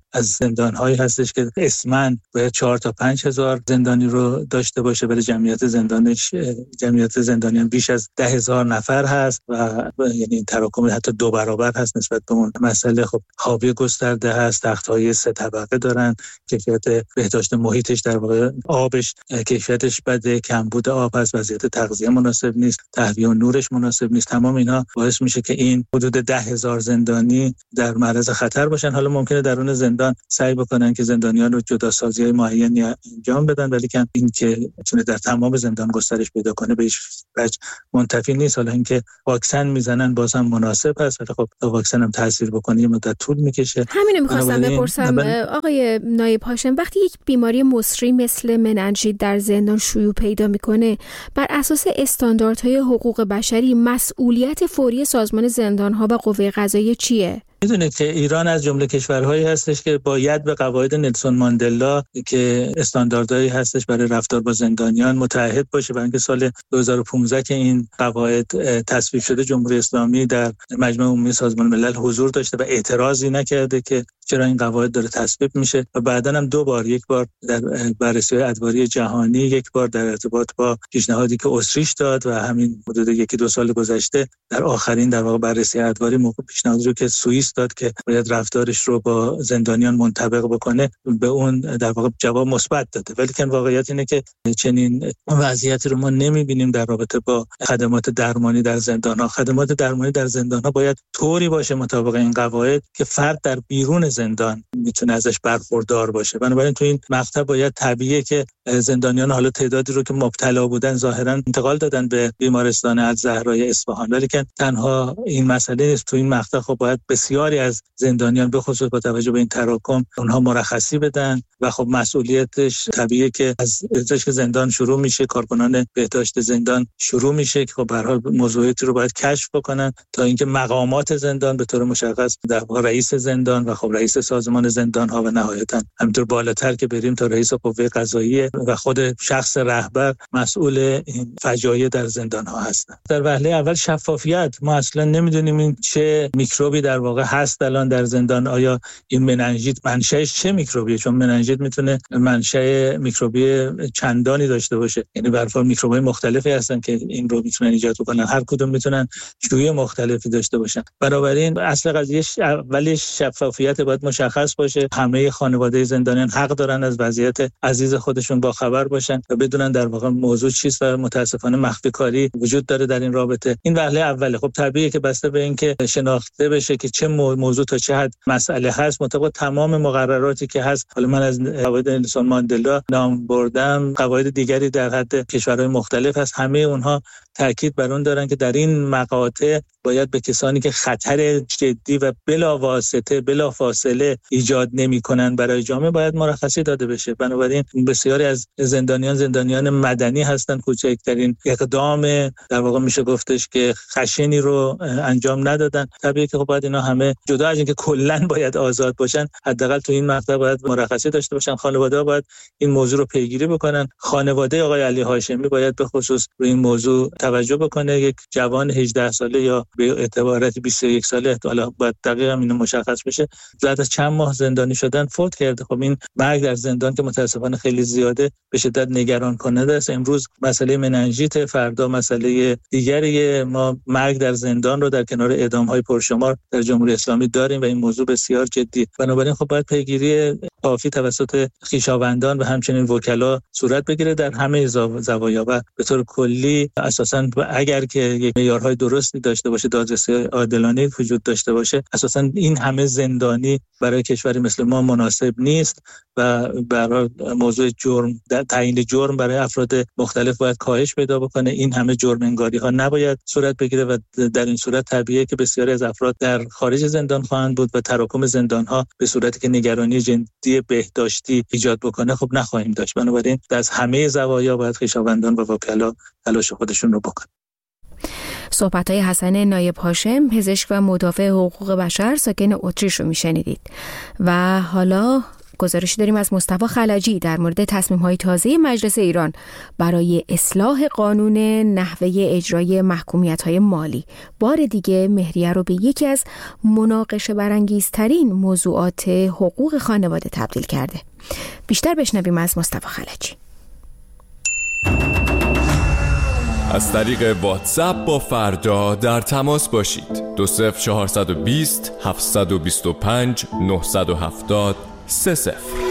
زندان‌هایی هستش که اسمن باید چهار تا پنج هزار زندانی رو داشته باشه، ولی جمعیت زندانش جمعیت زندانیان بیش از ده هزار نفر هست و یعنی این تراکم حتی دو برابر هست نسبت به اون مسئله. خب خوابی گسترده هست، تخت‌های سه طبقه دارن، کیفیت بهداشت محیطش در واقع آبش کیفیتش بده، کمبود آب هست، وضعیت تغذیه مناسب نیست، تهویه و نورش مناسب نیست. تمام اینا باعث میشه که این حدود ده هزار زندانی در معرض خطر باشن. حالا ممکنه درون زندان سعی بکنن که زندانیان رو جداسازی معینی انجام بدن، ولی که این که میتونه در تمام زندان گسترش پیدا کنه به هیچ وجه منتفی نیست. حالا اینکه واکسن میزنن بازم مناسب هست، ولی خب واکسن هم تاثیر بکنه یه مدت طول میکشه. همین می‌خواستم بپرسم آقای نایب هاشم، وقتی یک بیماری مصری مثل مننژیت در زندان شیوع پیدا میکنه، بر اساس استانداردهای حقوق بشری مسئولیت فوری سازمان زندان‌ها و قوه قضاییه چیه؟ میدونید که ایران از جمله کشورهایی هستش که باید به قواعد نلسون ماندلا که استانداردهایی هستش برای رفتار با زندانیان متعهد باشه. برای اینکه سال دو هزار و پانزده که این قواعد تصویب شده، جمهوری اسلامی در مجمع عمومی سازمان ملل حضور داشته و اعتراضی نکرده که چرا این قواعد داره تصویب میشه و بعداً هم دو بار، یک بار در بررسی ادواری جهانی، یک بار در ارتباط با پیشنهادی که اتریش داد و همین حدود یکی دو سال گذشته در آخرین در واقع بررسی ادواری موقع پیشنهادی رو که سوئیس داد که باید رفتارش رو با زندانیان منطبق بکنه، به اون در واقع جواب مثبت داده. ولی که واقعیت اینه که چنین وضعیتی رو ما نمی‌بینیم در رابطه با خدمات درمانی در زندان‌ها. خدمات درمانی در زندان‌ها باید طوری باشه مطابق این قواعد که فرد در بیرون زندان میتونه ازش برخوردار باشه. بنابراین تو این مقطع باید طبیعیه که زندانیان حالا تعدادی رو که مبتلا بودن ظاهرا انتقال دادن به بیمارستان الزهرای اصفهان، ولی که تنها این مسئله نیست. تو این مقطع خب باید بسیاری از زندانیان به خصوص با توجه به این تراکم اونها مرخصی بدن و خب مسئولیتش طبیعیه که از پزشک زندان شروع میشه، کارکنان بهداشت زندان شروع میشه که خب به هر حال موضوعاتی رو باید کشف بکنن تا اینکه مقامات زندان به طور مشخص در واقع رئیس زندان و خب رئیس سازمان زندان ها و نهایتا همینطور بالاتر که بریم تا رئیس قوه قضاییه و خود شخص رهبر مسئول این فجایع در زندان ها هستن. در وهله اول شفافیت، ما اصلا نمیدونیم این چه میکروبی در واقع هست الان در زندان. آیا این مننژیت منشأش چه میکروبیه؟ چون مننژیت میتونه منشأ میکروبی چندانی داشته باشه، یعنی به هر حال میکروب‌های مختلفی هستن که این رو میتونن ایجاد کنن، هر کدوم میتونن شیوع مختلفی داشته باشن. بنابراین اصل قضیه اولش شفافیت باید مشخص باشه. همه خانواده زندانیان حق دارن از وضعیت عزیز خودشون با خبر باشن و بدونن در واقع موضوع چیست و متاسفانه مخفی کاری وجود داره در این رابطه. این وهله اوله. خب طبیعیه که بسته به اینکه شناخته بشه که چه موضوع تا چه حد مسئله هست مطابق تمام مقرراتی که هست. حالا من از قواعد نلسون ماندلا نام بردم، قواعد دیگری در حد کشورهای مختلف هست، همه اونها تاکید بر اون دارن که در این مقاطع باید به کسانی که خطر جدی و بلا واسطه بلا فاصله ایجاد نمی‌کنن برای جامعه باید مرخصی داده بشه. بنابراین بسیاری از زندانیان زندانیان مدنی هستن، کوچکترین اقدام در واقع میشه گفتش که خشنی رو انجام ندادن. طبیعیه که خب باید اینا همه جدا از اینکه کلاً باید آزاد باشن، حداقل تو این مقطع باید مرخصی داشته باشن. خانواده‌ها باید این موضوع رو پیگیری بکنن. خانواده آقای علی هاشمی باید به خصوص روی این موضوع توجه بکنه. یک جوان هجده ساله یا به اعتبارات بیست و یک ساله، حالا باید دقیقاً اینو مشخص بشه، بعد از چند ماه زندانی شدن فوت کرده. خب این مرگ در زندان که متاسفانه خیلی زیاده به شدت نگران کننده است. امروز مسئله مننژیت، فردا مسئله دیگری. ما مرگ در زندان رو در کنار اعدام‌های پرشمار در جمهوری اسلامی داریم و این موضوع بسیار جدی. بنابراین خب باید پیگیری کافی توسط خویشاوندان و همچنین وکلا صورت بگیره در همه زوایا و به طور کلی اساساً اگر که یک معیارهای درستی داشته باشه، دادرسی عادلانه وجود داشته باشه، اساساً این همه زندانی برای کشوری مثل ما مناسب نیست و برای موضوع جرم تعیین جرم برای افراد مختلف باید کاهش پیدا بکنه. این همه جرم انگاری ها نباید صورت بگیره و در این صورت طبیعیه که بسیاری از افراد در خارج زندان خواهند بود و تراکم زندان ها به صورتی که نگرانی جدی بهداشتی ایجاد بکنه خب نخواهیم داشت. بنابراین از همه زوایا باید خویشاوندان و وکلا تلاش خودشون رو بکنن. صحبت‌های حسن نایب هاشم، پزشک و مدافع حقوق بشر ساکن اتریش رو میشنیدید. و حالا گزارشی داریم از مصطفی خلجی در مورد تصمیم‌های تازه مجلس ایران برای اصلاح قانون نحوه اجرای محکومیت‌های مالی. بار دیگه مهریه رو به یکی از مناقشه برانگیزترین موضوعات حقوق خانواده تبدیل کرده. بیشتر بشنویم از مصطفی خلجی. از طریق واتساپ با فردا در تماس باشید. دو صفر چهارصد و بیست هفتصد و بیست و پنج نهصد و هفتاد سه صفر.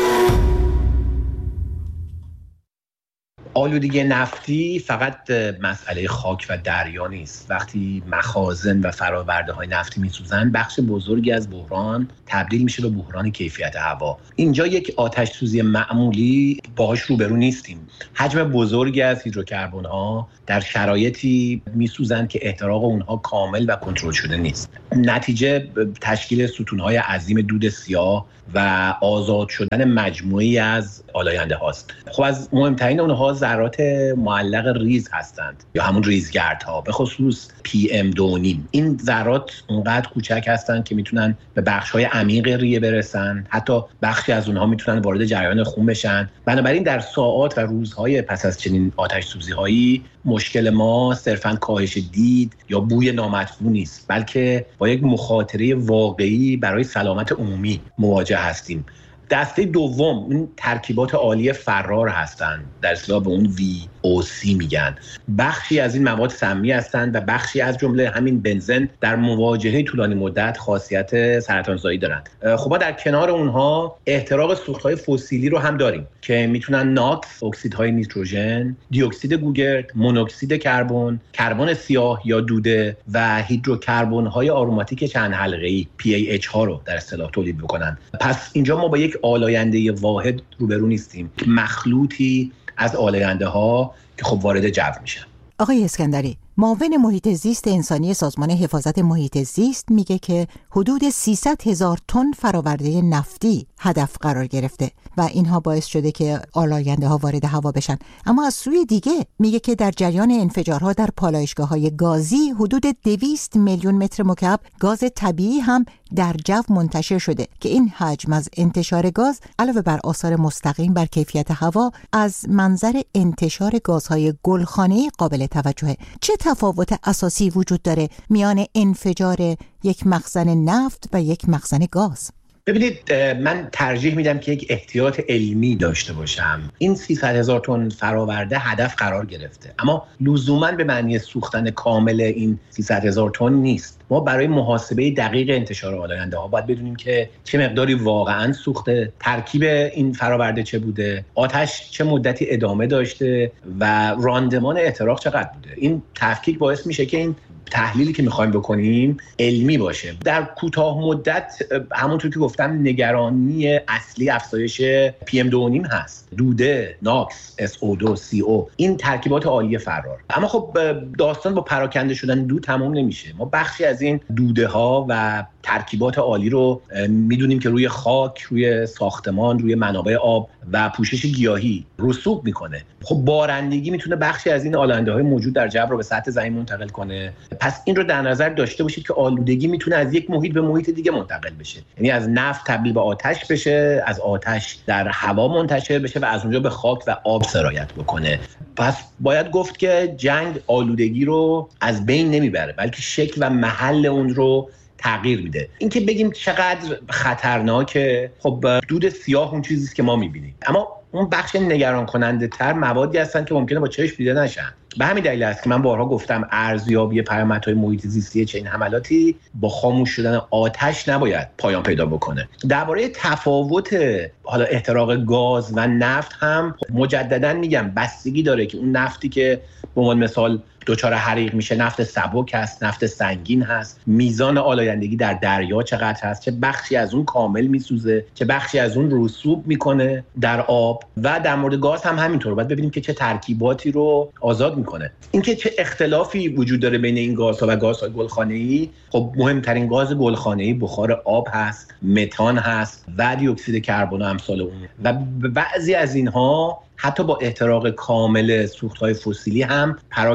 آلودگی نفتی فقط مسئله خاک و دریا نیست. وقتی مخازن و فراورده های نفتی میسوزن، بخش بزرگی از بحران تبدیل میشه به بحران کیفیت هوا. اینجا یک آتش سوزی معمولی باهاش روبرو نیستیم. حجم بزرگی از هیدروکربن ها در شرایطی میسوزن که احتراق اونها کامل و کنترل شده نیست. نتیجه تشکیل ستون های عظیم دود سیاه و آزاد شدن مجموعی از آلاینده هاست. خب از مهمترین اونها ذرات معلق ریز هستند یا همون ریزگردها، به خصوص پی ام دو و نیم. این ذرات اونقدر کوچک هستند که میتونن به بخش‌های عمیق ریه برسن، حتی بخشی از اونها میتونن وارد جریان خون بشن. بنابراین در ساعات و روزهای پس از چنین آتش سوزی‌هایی مشکل ما صرفاً کاهش دید یا بوی نامطبوع نیست، بلکه با یک مخاطره واقعی برای سلامت عمومی مواجه هستیم. دسته دوم این ترکیبات عالی فرار هستند، در اصطلاح به اون وی او سی میگن. بخشی از این مواد سمی هستند و بخشی از جمله همین بنزن در مواجهه طولانی مدت خاصیت سرطانزایی دارند. خب ما در کنار اونها احتراق سوختهای فسیلی رو هم داریم که میتونن ناکس، اکسیدهای نیتروژن، دی اکسید گوگرد، مونوکسید کربن، کربن سیاه یا دوده و هیدروکربن‌های آروماتیک چند حلقه‌ای پی ای اچ ها رو در اصطلاح تولید بکنن. پس اینجا ما با یک آلاینده واحد روبرو نیستیم، مخلوطی از آلاینده ها که خب وارد جو میشن. آقای اسکندری، معاون محیط زیست انسانی سازمان حفاظت محیط زیست میگه که حدود سیصد هزار تن فراورده نفتی هدف قرار گرفته و اینها باعث شده که آلاینده ها وارد هوا بشن. اما از سوی دیگه میگه که در جریان انفجارها در پالایشگاه های گازی حدود دویست میلیون متر مکعب گاز طبیعی هم در جو منتشر شده که این حجم از انتشار گاز علاوه بر آثار مستقیم بر کیفیت هوا از منظر انتشار گازهای گلخانه‌ای قابل توجهه. چه تفاوت اساسی وجود داره میان انفجار یک مخزن نفت و یک مخزن گاز؟ ببینید، من ترجیح میدم که یک احتیاط علمی داشته باشم. این سیصد هزار تن فراورده هدف قرار گرفته، اما لزوماً به معنی سوختن کامل این سیصد هزار تن نیست. ما برای محاسبه دقیق انتشار آلاینده ها باید بدونیم که چه مقداری واقعاً سوخته، ترکیب این فراورده چه بوده، آتش چه مدتی ادامه داشته و راندمان احتراق چقدر بوده. این تفکیک باعث میشه که این تحلیلی که میخوایم بکنیم علمی باشه. در کوتاه مدت همونطور که گفتم نگرانی اصلی افزایش پی ام دو و نیم هست، دوده، ناکس، اس او دو، سی او، این ترکیبات عالی فرار. اما خب داستان با پراکنده شدن دود تمام نمیشه. ما بخشی از این دوده ها و ترکیبات عالی رو میدونیم که روی خاک، روی ساختمان، روی منابع آب و پوشش گیاهی رسوب میکنه. خب بارندگی میتونه بخشی از این آلاینده های موجود در جو رو به سطح زمین منتقل کنه. پس این رو در نظر داشته باشید که آلودگی میتونه از یک محیط به محیط دیگه منتقل بشه، یعنی از نفت تبدیل به آتش بشه، از آتش در هوا منتشر بشه و از اونجا به خاک و آب سرایت بکنه. پس باید گفت که جنگ آلودگی رو از بین نمیبره، بلکه شکل و محل اون رو تغییر میده. اینکه بگیم چقدر خطرناکه، خب دود سیاه اون چیزیست که ما میبینیم، اما اون بخش نگران کننده تر موادی هستن که ممکنه با چشم دیده نشن. به همین دلیل است که من بارها گفتم ارزیابی پیامدهای محیط زیستی چنین حملاتی با خاموش شدن آتش نباید پایان پیدا بکنه. درباره تفاوت حالا احتراق گاز و نفت هم مجددا میگم بستگی داره که اون نفتی که به عنوان مثال دچار حریق میشه نفت سبک هست، نفت سنگین هست، میزان آلایندگی در دریا چقدر هست، چه بخشی از اون کامل میسوزه، چه بخشی از اون رسوب میکنه در آب. و در مورد گاز هم همینطور، باید ببینیم که چه ترکیباتی رو آزاد میکنه. اینکه چه اختلافی وجود داره بین این گازها و گازهای گلخانه‌ای، خب مهمترین گاز گلخانه‌ای بخار آب هست، متان هست و دی اکسید کربن و امثال اون. و بعضی از اینها حتی با احتراق کامل سوخت‌های فسیلی هم پراکنده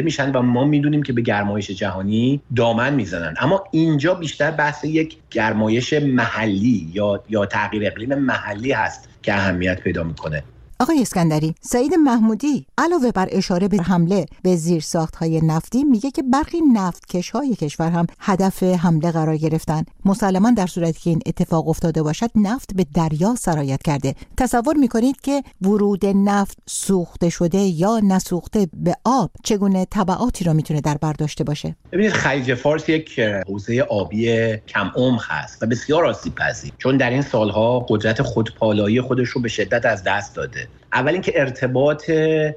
میشن و ما میدونیم که به گرمایش جهانی دامن میزنن. اما اینجا بیشتر بحث یک گرمایش محلی یا یا تغییر اقلیم محلی هست که اهمیت پیدا میکنه. آقای اسکندری، سعید محمودی علاوه بر اشاره به حمله به زیرساخت‌های نفتی میگه که برخی نفتکش‌های کشور هم هدف حمله قرار گرفتن. مسلماً در صورتی که این اتفاق افتاده باشد نفت به دریا سرایت کرده. تصور میکنید که ورود نفت سوخته شده یا نسوخته به آب چگونه تبعاتی را میتونه در بر داشته باشه؟ ببینید خلیج فارس یک حوزه آبی کم عمق هست و بسیار آسیب‌پذیر، چون در این سالها قدرت خودپالایی خودش رو به شدت از دست داده. اول اینکه ارتباط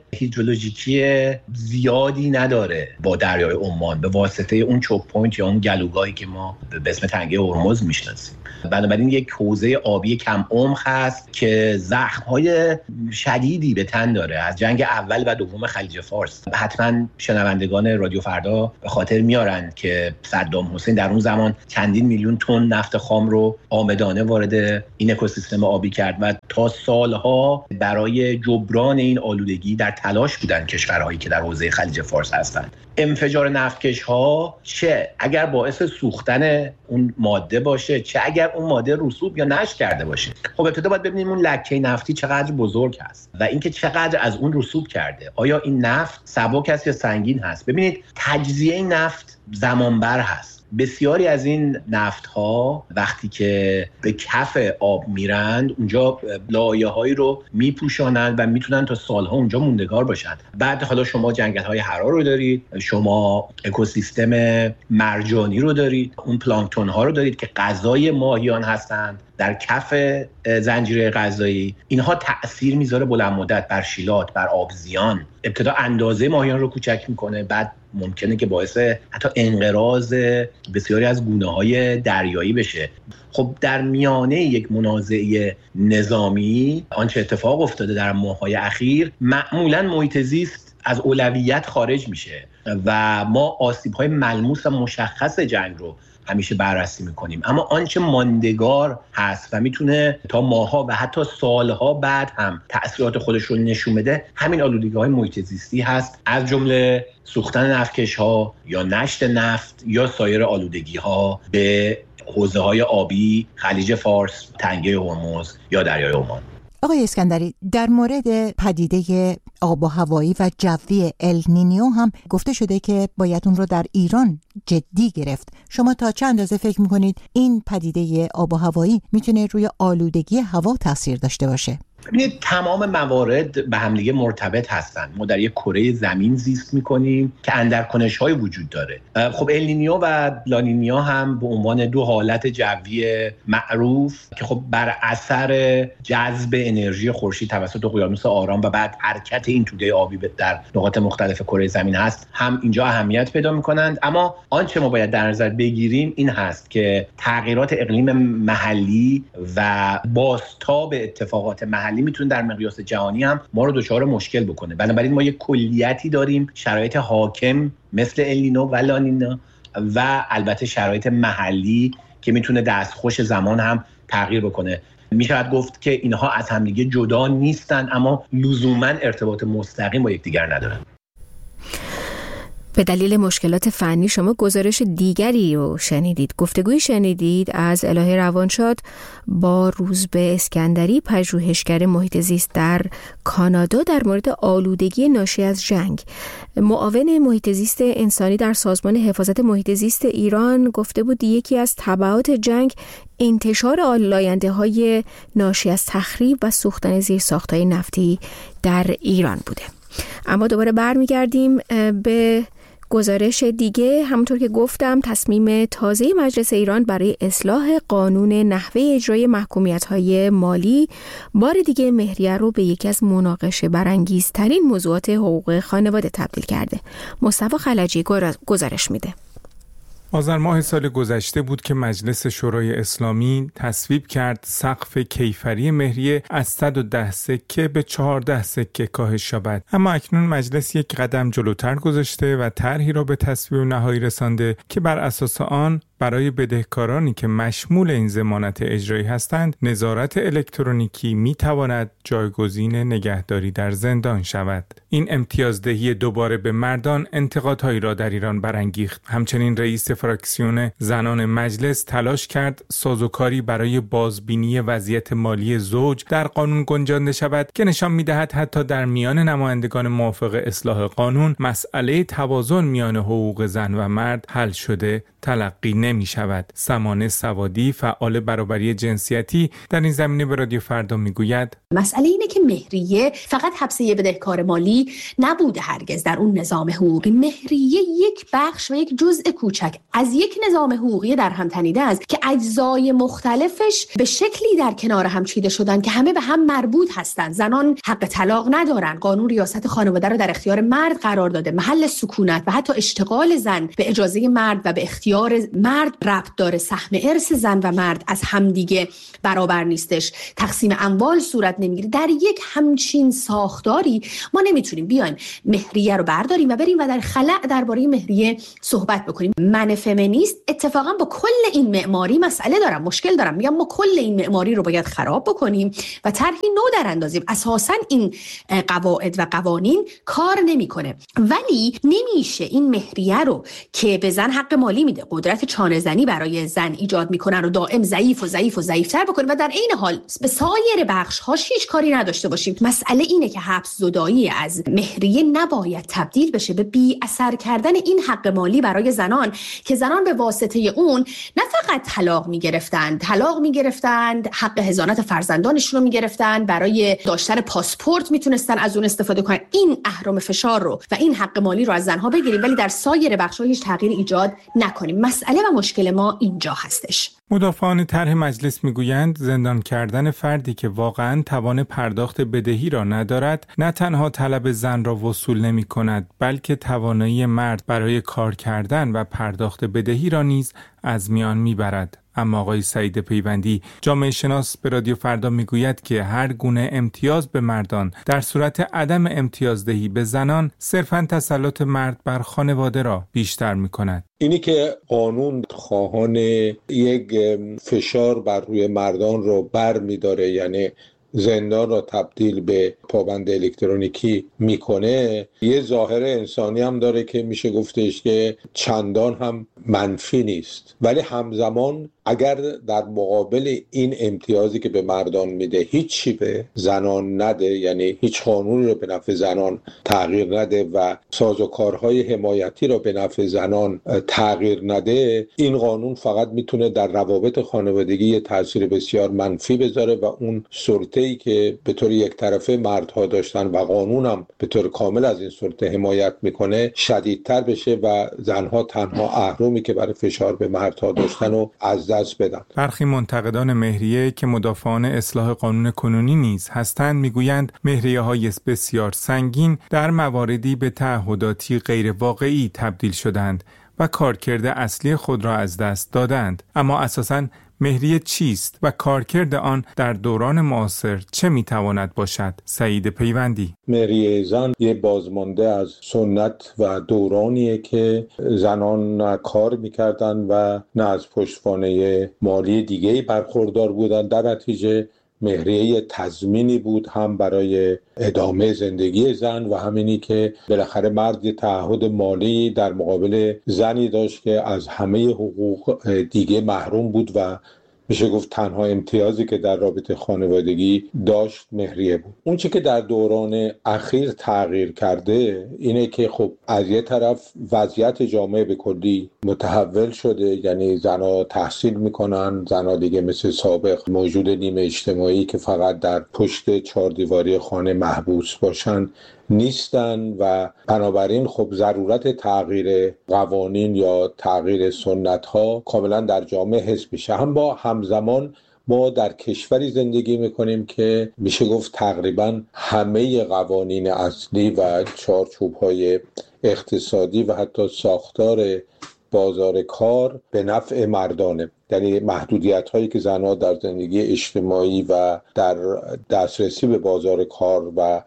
هیدرولوژیکی زیادی نداره با دریای عمان به واسطه اون چوک پوینت یا اون گلوگاهی که ما به اسم تنگه هرمز میشناسیم. بنابراین یک حوزه آبی کم عمق هست که زخم‌های شدیدی به تن داره از جنگ اول و دوم خلیج فارس. حتما شنوندگان رادیو فردا به خاطر میارن که صدام حسین در اون زمان چندین میلیون تن نفت خام رو آمدانه وارد این اکوسیستم آبی کرد و تا سالها برای جبران این آلودگی در تلاش بودن کشورهایی که در حوزه خلیج فارس هستند. انفجار نفتکش‌ها چه اگر باعث سوختن اون ماده باشه، چه اگر اون ماده رسوب یا نشت کرده باشه. خب ابتدا باید ببینیم اون لکه نفتی چقدر بزرگ هست و اینکه چقدر از اون رسوب کرده. آیا این نفت سبک است یا سنگین هست؟ ببینید تجزیه این نفت زمانبر هست. بسیاری از این نفت‌ها وقتی که به کف آب میرند اونجا لایه‌هایی رو میپوشانند و میتونن تا سالها اونجا موندگار باشن. بعد حالا شما جنگل‌های حرا رو دارید، شما اکوسیستم مرجانی رو دارید، اون پلانکتون‌ها رو دارید که غذای ماهیان هستند در کف زنجیره غذایی. اینها تأثیر میذاره بلند مدت بر شیلات، بر آبزیان. ابتدا اندازه ماهیان رو کوچک میکنه، بعد ممکنه که باعث حتی انقراض بسیاری از گونه‌های دریایی بشه. خب در میانه یک منازعه نظامی آنچه اتفاق افتاده در ماه‌های اخیر، معمولاً محیط زیست از اولویت خارج میشه و ما آسیب‌های ملموس و مشخص جنگ رو همیشه بررسی میکنیم. اما آنچه ماندگار هست و میتونه تا ماها و حتی سالها بعد هم تأثیرات خودش رو نشون بده همین آلودگی‌های محیط زیستی هست، از جمله سوختن نفتکش‌ها یا نشت نفت یا سایر آلودگی‌ها به حوزه‌های آبی خلیج فارس، تنگه هرمز یا دریای عمان. آقای اسکندری، در مورد پدیده آب و هوایی و جوی النینیو هم گفته شده که باید اون رو در ایران جدی گرفت. شما تا چند اندازه فکر میکنید این پدیده آب و هوایی میتونه روی آلودگی هوا تاثیر داشته باشه؟ ببینید تمام موارد به هم دیگه مرتبط هستن. ما در یک کره زمین زیست میکنیم که اندرکنش‌های وجود داره. خب النینیو و لانینیا هم به عنوان دو حالت جوی معروف که خب بر اثر جذب انرژی خورشید توسط اقیانوس آرام و بعد حرکت این توده آبی در نقاط مختلف کره زمین هست، هم اینجا اهمیت پیدا میکنند. اما آنچه ما باید در نظر بگیریم این هست که تغییرات اقلیم محلی و بازتاب اتفاقات محلی میتونه در مقیاس جهانی هم ما رو دچار مشکل بکنه. بنابراین ما یک کلیتی داریم، شرایط حاکم مثل النینو و لانینا و البته شرایط محلی که میتونه دستخوش زمان هم تغییر بکنه. میشود گفت که اینها از همدیگه جدا نیستن اما لزوما ارتباط مستقیم با یکدیگر ندارن. به دلیل مشکلات فنی شما گزارش دیگری رو شنیدید. گفتگوی شنیدید از الهه روانشاد با روزبه اسکندری، پژوهشگر محیط زیست در کانادا، در مورد آلودگی ناشی از جنگ. معاون محیط زیست انسانی در سازمان حفاظت محیط زیست ایران گفته بود یکی از تبعات جنگ انتشار آلاینده‌های ناشی از تخریب و سوختن زیرساخت‌های نفتی در ایران بوده. اما دوباره برمیگردیم به گزارش دیگه. همونطور که گفتم تصمیم تازه مجلس ایران برای اصلاح قانون نحوه اجرای محکومیت‌های مالی بار دیگه مهریه رو به یکی از مناقشه برانگیزترین موضوعات حقوق خانواده تبدیل کرده. مصطفی خلجی گزارش میده. آذر ماه سال گذشته بود که مجلس شورای اسلامی تصویب کرد سقف کیفری مهریه از صد و ده سکه به چهارده سکه کاهش یابد. اما اکنون مجلس یک قدم جلوتر گذاشته و طرحی را به تصویب نهایی رسانده که بر اساس آن برای بدهکارانی که مشمول این ضمانت اجرایی هستند، نظارت الکترونیکی میتواند جایگزین نگهداری در زندان شود. این امتیازدهی دوباره به مردان انتقادهایی را در ایران برانگیخت. همچنین رئیس فراکسیون زنان مجلس تلاش کرد سازوکاری برای بازبینی وضعیت مالی زوج در قانون گنجانده شود که نشان می‌دهد حتی در میان نمایندگان موافق اصلاح قانون مسئله توازن میان حقوق زن و مرد حل شده تلقی نمی شود. سمانه سوادی، فعال برابری جنسیتی، در این زمینه به رادیو فردا میگوید مسئله اینه که مهریه فقط حبس یه بدهکار مالی نبوده هرگز در اون نظام حقوقی. مهریه یک بخش و یک جزء کوچک از یک نظام حقوقی در هم تنیده است که اجزای مختلفش به شکلی در کنار هم چیده شدن که همه به هم مربوط هستند. زنان حق طلاق ندارن، قانون ریاست خانواده رو در اختیار مرد قرار داده، محل سکونت و حتی اشتغال زن به اجازه مرد و به اختیار مرد ربط داره، سهم ارث زن و مرد از همدیگه برابر نیستش، تقسیم اموال صورت نمیگیره. در یک همچین ساختاری ما نمیتونیم بیایم مهریه رو برداریم و بریم و در خلأ درباره مهریه صحبت بکنیم. من فمینیست اتفاقا با کل این معماری مسئله دارم، مشکل دارم، میگم ما کل این معماری رو باید خراب بکنیم و طرحی نو در اندازیم. اساسا این قواعد و قوانین کار نمیکنه، ولی نمیشه این مهریه رو که به زن حق مالی میده، قدرت چانه زنی برای زن ایجاد میکنن و دائم ضعیف و ضعیف و ضعیفتر بکنیم و در عین حال به سایر بخش هاش هیچ کاری نداشته باشیم. مسئله اینه که حبس زدایی از مهریه نباید تبدیل بشه به بی اثر کردن این حق مالی برای زنان که زنان به واسطه اون نه فقط طلاق میگرفتند، طلاق میگرفتند، حق حضانت فرزندانشون رو میگرفتند، برای داشتن پاسپورت میتونستن از اون استفاده کنن. این اهرم فشار رو و این حق مالی رو از زنها بگیریم ولی در سایر بخش‌ها هیچ تغییر ایجاد نکنیم. مسئله و مشکل ما اینجا هستش. مدافعان طرح مجلس میگویند زندان کردن فردی که واقعاً توان پرداخت بدهی را ندارد نه تنها طلب زن را وصول نمی کند بلکه توانایی مرد برای کار کردن و پرداخت بدهی را نیز از میان میبرد. اما آقای سعید پیوندی، جامعه شناس، به رادیو فردا میگوید که هر گونه امتیاز به مردان در صورت عدم امتیازدهی به زنان صرفاً تسلط مرد بر خانواده را بیشتر میکند. اینی که قانون خواهان یک فشار بر روی مردان رو بر میداره، یعنی زندان را تبدیل به پابند الکترونیکی میکنه، یه ظاهر انسانی هم داره که میشه گفتش که چندان هم منفی نیست، ولی همزمان اگر در مقابل این امتیازی که به مردان میده هیچی به زنان نده، یعنی هیچ قانونی رو به نفع زنان تغییر نده و سازوکارهای حمایتی رو به نفع زنان تغییر نده، این قانون فقط میتونه در روابط خانوادگی یه تاثیر بسیار منفی بذاره و اون سلطه‌ای که به طور یک طرفه مردها داشتن و قانون هم به طور کامل از این سلطه حمایت میکنه شدیدتر بشه و زنها تنها اهرمی که برای فشار به مردها داشتن و از دست بدن. برخی منتقدان مهریه که مدافعان اصلاح قانون کنونی نیز هستند میگویند مهریه‌های بسیار سنگین در مواردی به تعهداتی غیر واقعی تبدیل شدند و کارکرد اصلی خود را از دست دادند. اما اساساً مهریه چیست و کارکرد آن در دوران معاصر چه میتواند باشد؟ سعید پیوندی: مهریه زن یه بازمانده از سنت و دورانیه که زنان نه کار میکردن و نه از پشتوانه مالی دیگه‌ای برخوردار بودن. در نتیجه مهریه تضمینی بود هم برای ادامه زندگی زن و همینی که بالاخره مرد یه تعهد مالی در مقابل زنی داشت که از همه حقوق دیگه محروم بود و میشه گفت تنها امتیازی که در رابطه خانوادگی داشت مهریه بود. اون چی که در دوران اخیر تغییر کرده اینه که خب از یه طرف وضعیت جامعه به کلی متحول شده، یعنی زنها تحصیل میکنن، زنها دیگه مثل سابق موجود نیمه اجتماعی که فقط در پشت چهار دیواری خانه محبوس باشن نیستن و بنابراین خب ضرورت تغییر قوانین یا تغییر سنت ها کاملا در جامعه حس میشه. هم با همزمان ما در کشوری زندگی میکنیم که میشه گفت تقریبا همه قوانین اصلی و چارچوب های اقتصادی و حتی ساختار بازار کار به نفع مردانه، یعنی محدودیت هایی که زنها در زندگی اجتماعی و در دسترسی به بازار کار و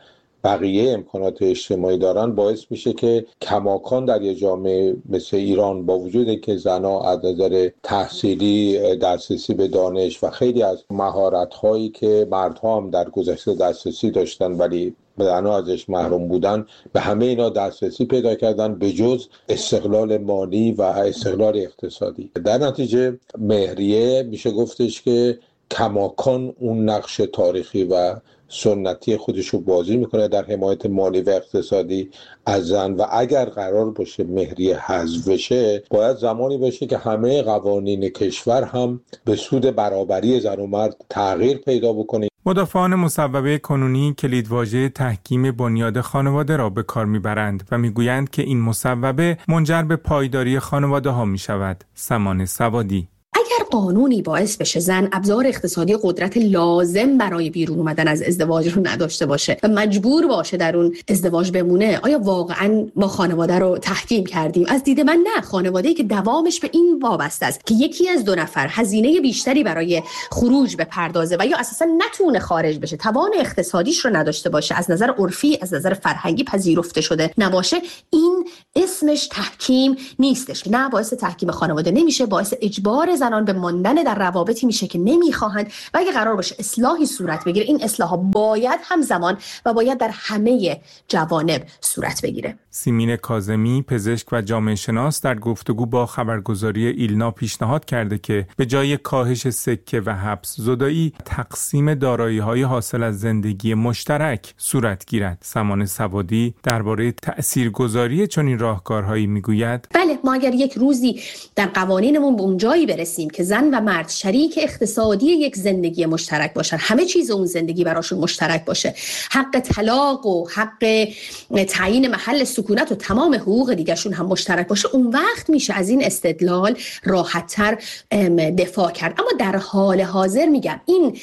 بقیه امکانات اجتماعی دارن باعث میشه که کماکان در یه جامعه مثل ایران با وجود که زنها از نظر تحصیلی دسترسی به دانش و خیلی از مهارت‌هایی که مردها هم در گذشته دسترسی داشتن ولی زنها ازش محروم بودن، به همه اینا دسترسی پیدا کردن به جز استقلال مالی و استقلال اقتصادی. در نتیجه مهریه میشه گفتش که کماکان اون نقش تاریخی و سنتی خودش رو بازی میکنه در حمایت مالی و اقتصادی از زن و اگر قرار باشه مهریه حذف بشه باید زمانی باشه که همه قوانین کشور هم به سود برابری زن و مرد تغییر پیدا بکنه. مدافعان مصوبه کنونی کلیدواژه تحکیم بنیاد خانواده را به کار میبرند و میگویند که این مصوبه منجر به پایداری خانواده ها میشود. سمان سوادی: اگر قانونی باعث بشه زن ابزار اقتصادی قدرت لازم برای بیرون اومدن از ازدواج رو نداشته باشه و مجبور باشه در اون ازدواج بمونه، آیا واقعا ما خانواده رو تحکیم کردیم؟ از دید من نه. خانواده‌ای که دوامش به این وابسته است که یکی از دو نفر هزینه بیشتری برای خروج بپردازه و یا اساسا نتونه خارج بشه، توان اقتصادیش رو نداشته باشه، از نظر عرفی از نظر فرهنگی پذیرفته شده نباشه، این اسمش تحکیم نیستش. نه، باعث تحکیم خانواده نمیشه، باعث اجبار زنان به ماندن در روابطی میشه که نمیخواهند و اگه قرار باشه اصلاحی صورت بگیره این اصلاح ها باید همزمان و باید در همه جوانب صورت بگیره. سیمین کاظمی، پزشک و جامعه شناس، در گفتگو با خبرگزاری ایلنا پیشنهاد کرده که به جای کاهش سکه و حبس زدایی تقسیم دارایی‌های حاصل از زندگی مشترک صورت گیرد. سمان سوادی درباره تاثیرگذاری چنین راهکارهایی میگوید: بله، ما اگر یک روزی در قوانینمون به اون جایی برسیم که زن و مرد شریک اقتصادی یک زندگی مشترک باشن، همه چیز اون زندگی براشون مشترک باشه، حق طلاق و حق تعیین محل سکونت و تمام حقوق دیگرشون هم مشترک باشه، اون وقت میشه از این استدلال راحت‌تر دفاع کرد. اما در حال حاضر میگم این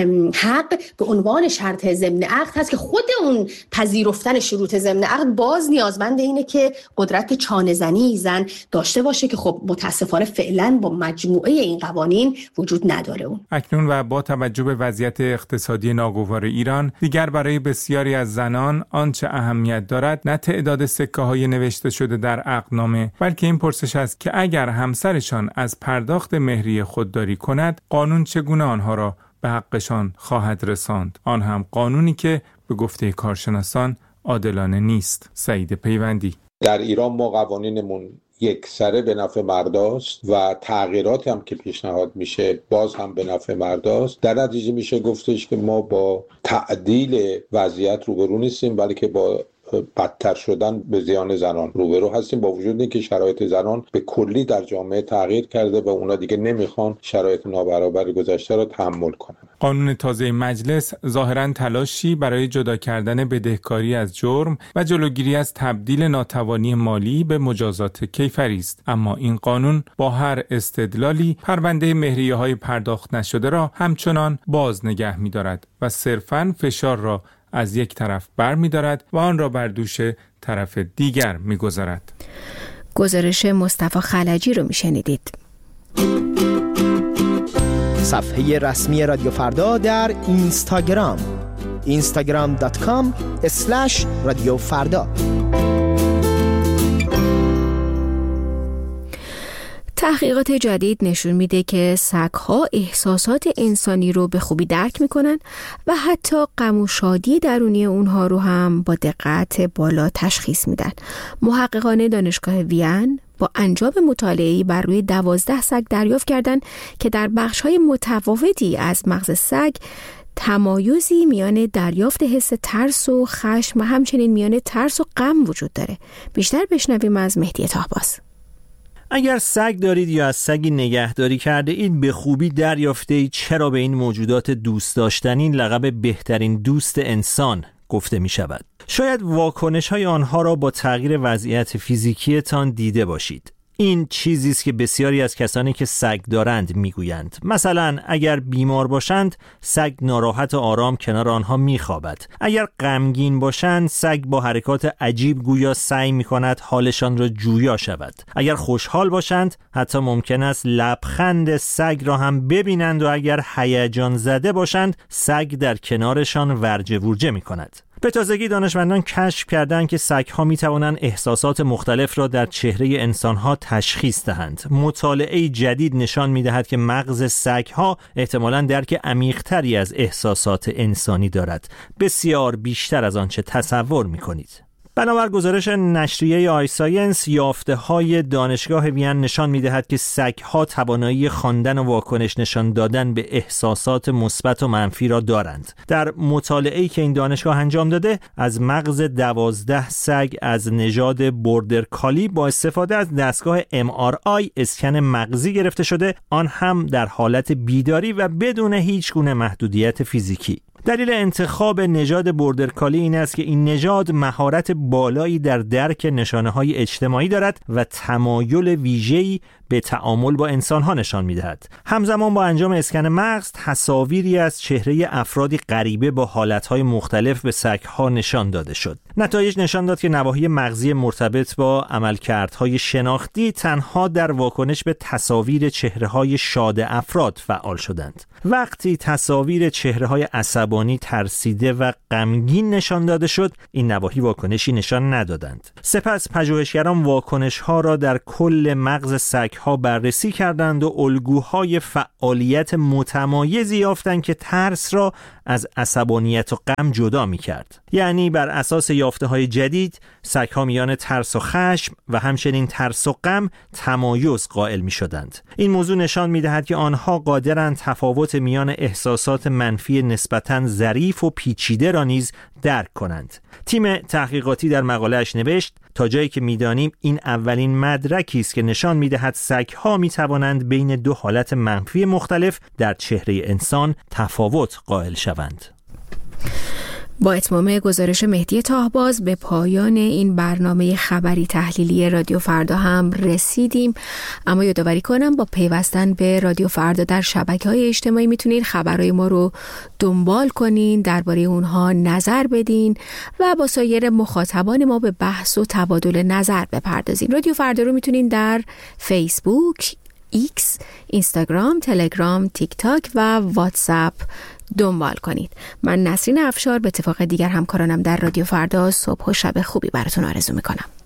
حق به عنوان شرط ضمن عقد هست که خود اون پذیرفتن شروط ضمن عقد باز نیازمند اینه که قدرت چانه زنی زن داشته باشه که خب متاسفانه فعلا با مجموعه این قوانین وجود نداره. اون اکنون و با توجه به وضعیت اقتصادی ناگوار ایران دیگر برای بسیاری از زنان آنچه اهمیت دارد نه تعداد سکه های نوشته شده در عقدنامه، بلکه این پرسش است که اگر همسرشان از پرداخت مهریه خودداری کند قانون چگونه آنها را به حقشان خواهد رساند، آن هم قانونی که به گفته کارشناسان عادلانه نیست. سعید پیوندی: در ایران ما قوانینمون یک سره به نفع مرداست و تغییراتی هم که پیشنهاد میشه باز هم به نفع مرداست. در نتیجه میشه گفتش که ما با تعدیل وضعیت روبرو نیستیم بلکه با بدتر شدن به زیان زنان روبرو هستیم، با وجود اینکه شرایط زنان به کلی در جامعه تغییر کرده و اونا دیگه نمیخوان شرایط نابرابر گذشته را تحمل کنن. قانون تازه مجلس ظاهراً تلاشی برای جدا کردن بدهکاری از جرم و جلوگیری از تبدیل ناتوانی مالی به مجازات کیفری است، اما این قانون با هر استدلالی پرونده مهریه‌های پرداخت نشده را همچنان باز نگه می‌دارد و صرفاً فشار را از یک طرف بر می دارد و آن را بر دوش طرف دیگر می گذارد. گزارش مصطفی خلجی رو می شنیدید. صفحه رسمی رادیو فردا در اینستاگرام اینستاگرام دات کام اسلش رادیو فردا. تحقیقات جدید نشون میده که سگ‌ها احساسات انسانی رو به خوبی درک میکنن و حتی غم و شادی درونی اونها رو هم با دقت بالا تشخیص میدن. محققان دانشگاه وین با انجام مطالعه‌ای بر روی دوازده سگ دریافت کردن که در بخش‌های متفاوتی از مغز سگ تمایزی میان دریافت حس ترس و خشم و همچنین میان ترس و غم وجود داره. بیشتر بشنویم از مهدی طهباس. اگر سگ دارید یا از سگی نگهداری کرده اید به خوبی دریافته اید چرا به این موجودات دوست داشتنی لقب بهترین دوست انسان گفته می شود. شاید واکنش های آنها را با تغییر وضعیت فیزیکیتان دیده باشید. این چیزی است که بسیاری از کسانی که سگ دارند میگویند. مثلا اگر بیمار باشند سگ ناراحت و آرام کنار آنها میخوابد. اگر غمگین باشند سگ با حرکات عجیب گویا سعی میکند حالشان را جویا شود. اگر خوشحال باشند حتی ممکن است لبخند سگ را هم ببینند و اگر هیجان زده باشند سگ در کنارشان ورجه ورجه میکند. به تازگی دانشمندان کشف کردند که سگ‌ها می‌توانند احساسات مختلف را در چهره انسان‌ها تشخیص دهند. مطالعه جدید نشان می‌دهد که مغز سگ‌ها احتمالاً درک عمیق‌تری از احساسات انسانی دارد، بسیار بیشتر از آنچه تصور می‌کنید. بنابر گزارش نشریه آی ساینس، یافته‌های دانشگاه وین نشان می‌دهد که سگ‌ها توانایی خواندن و واکنش نشان دادن به احساسات مثبت و منفی را دارند. در مطالعه‌ای که این دانشگاه انجام داده، از مغز دوازده سگ از نژاد بوردر کالی با استفاده از دستگاه ام آر آی اسکن مغزی گرفته شده، آن هم در حالت بیداری و بدون هیچ گونه محدودیت فیزیکی. دلیل انتخاب نژاد بوردر کالی این است که این نژاد مهارت بالایی در درک نشانه‌های اجتماعی دارد و تمایل ویژه‌ای به تعامل با انسان‌ها نشان می‌دهد. همزمان با انجام اسکن مغز، تصاویری از چهره افرادی غریبه با حالت‌های مختلف به سگ‌ها نشان داده شد. نتایج نشان داد که نواحی مغزی مرتبط با عملکردهای شناختی تنها در واکنش به تصاویر چهره‌های شاد افراد فعال شدند. وقتی تصاویر چهره‌های عصبانی، ترسیده و غمگین نشان داده شد، این نواحی واکنشی نشان ندادند. سپس پژوهشگران واکنش‌ها را در کل مغز سگ‌ها بررسی کردند و الگوهای فعالیت متمایزی یافتند که ترس را از عصبانیت و غم جدا می‌کرد. یعنی بر اساس یافته‌های جدید، سگ‌ها میان ترس و خشم و همچنین ترس و غم تمایز قائل می‌شدند. این موضوع نشان می‌دهد که آنها قادرند تفاوت میان احساسات منفی نسبتاً ظریف و پیچیده را نیز درک کنند. تیم تحقیقاتی در مقاله‌اش نوشت: تا جایی که می‌دانیم این اولین مدرکی است که نشان می‌دهد سگ‌ها می‌توانند بین دو حالت منفی مختلف در چهره انسان تفاوت قائل شوند. با اتمام گزارش مهدی طاهباز به پایان این برنامه خبری تحلیلی رادیو فردا هم رسیدیم. اما یادآوری کنم با پیوستن به رادیو فردا در شبکه‌های اجتماعی میتونید خبرهای ما رو دنبال کنین، درباره اونها نظر بدین و با سایر مخاطبان ما به بحث و تبادل نظر بپردازین. رادیو فردا رو میتونین در فیسبوک، ایکس، اینستاگرام، تلگرام، تیک تاک و واتساپ دنبال کنید. من نسرین افشار به اتفاق دیگر همکارانم در رادیو فردا صبح و شب خوبی براتون آرزو میکنم.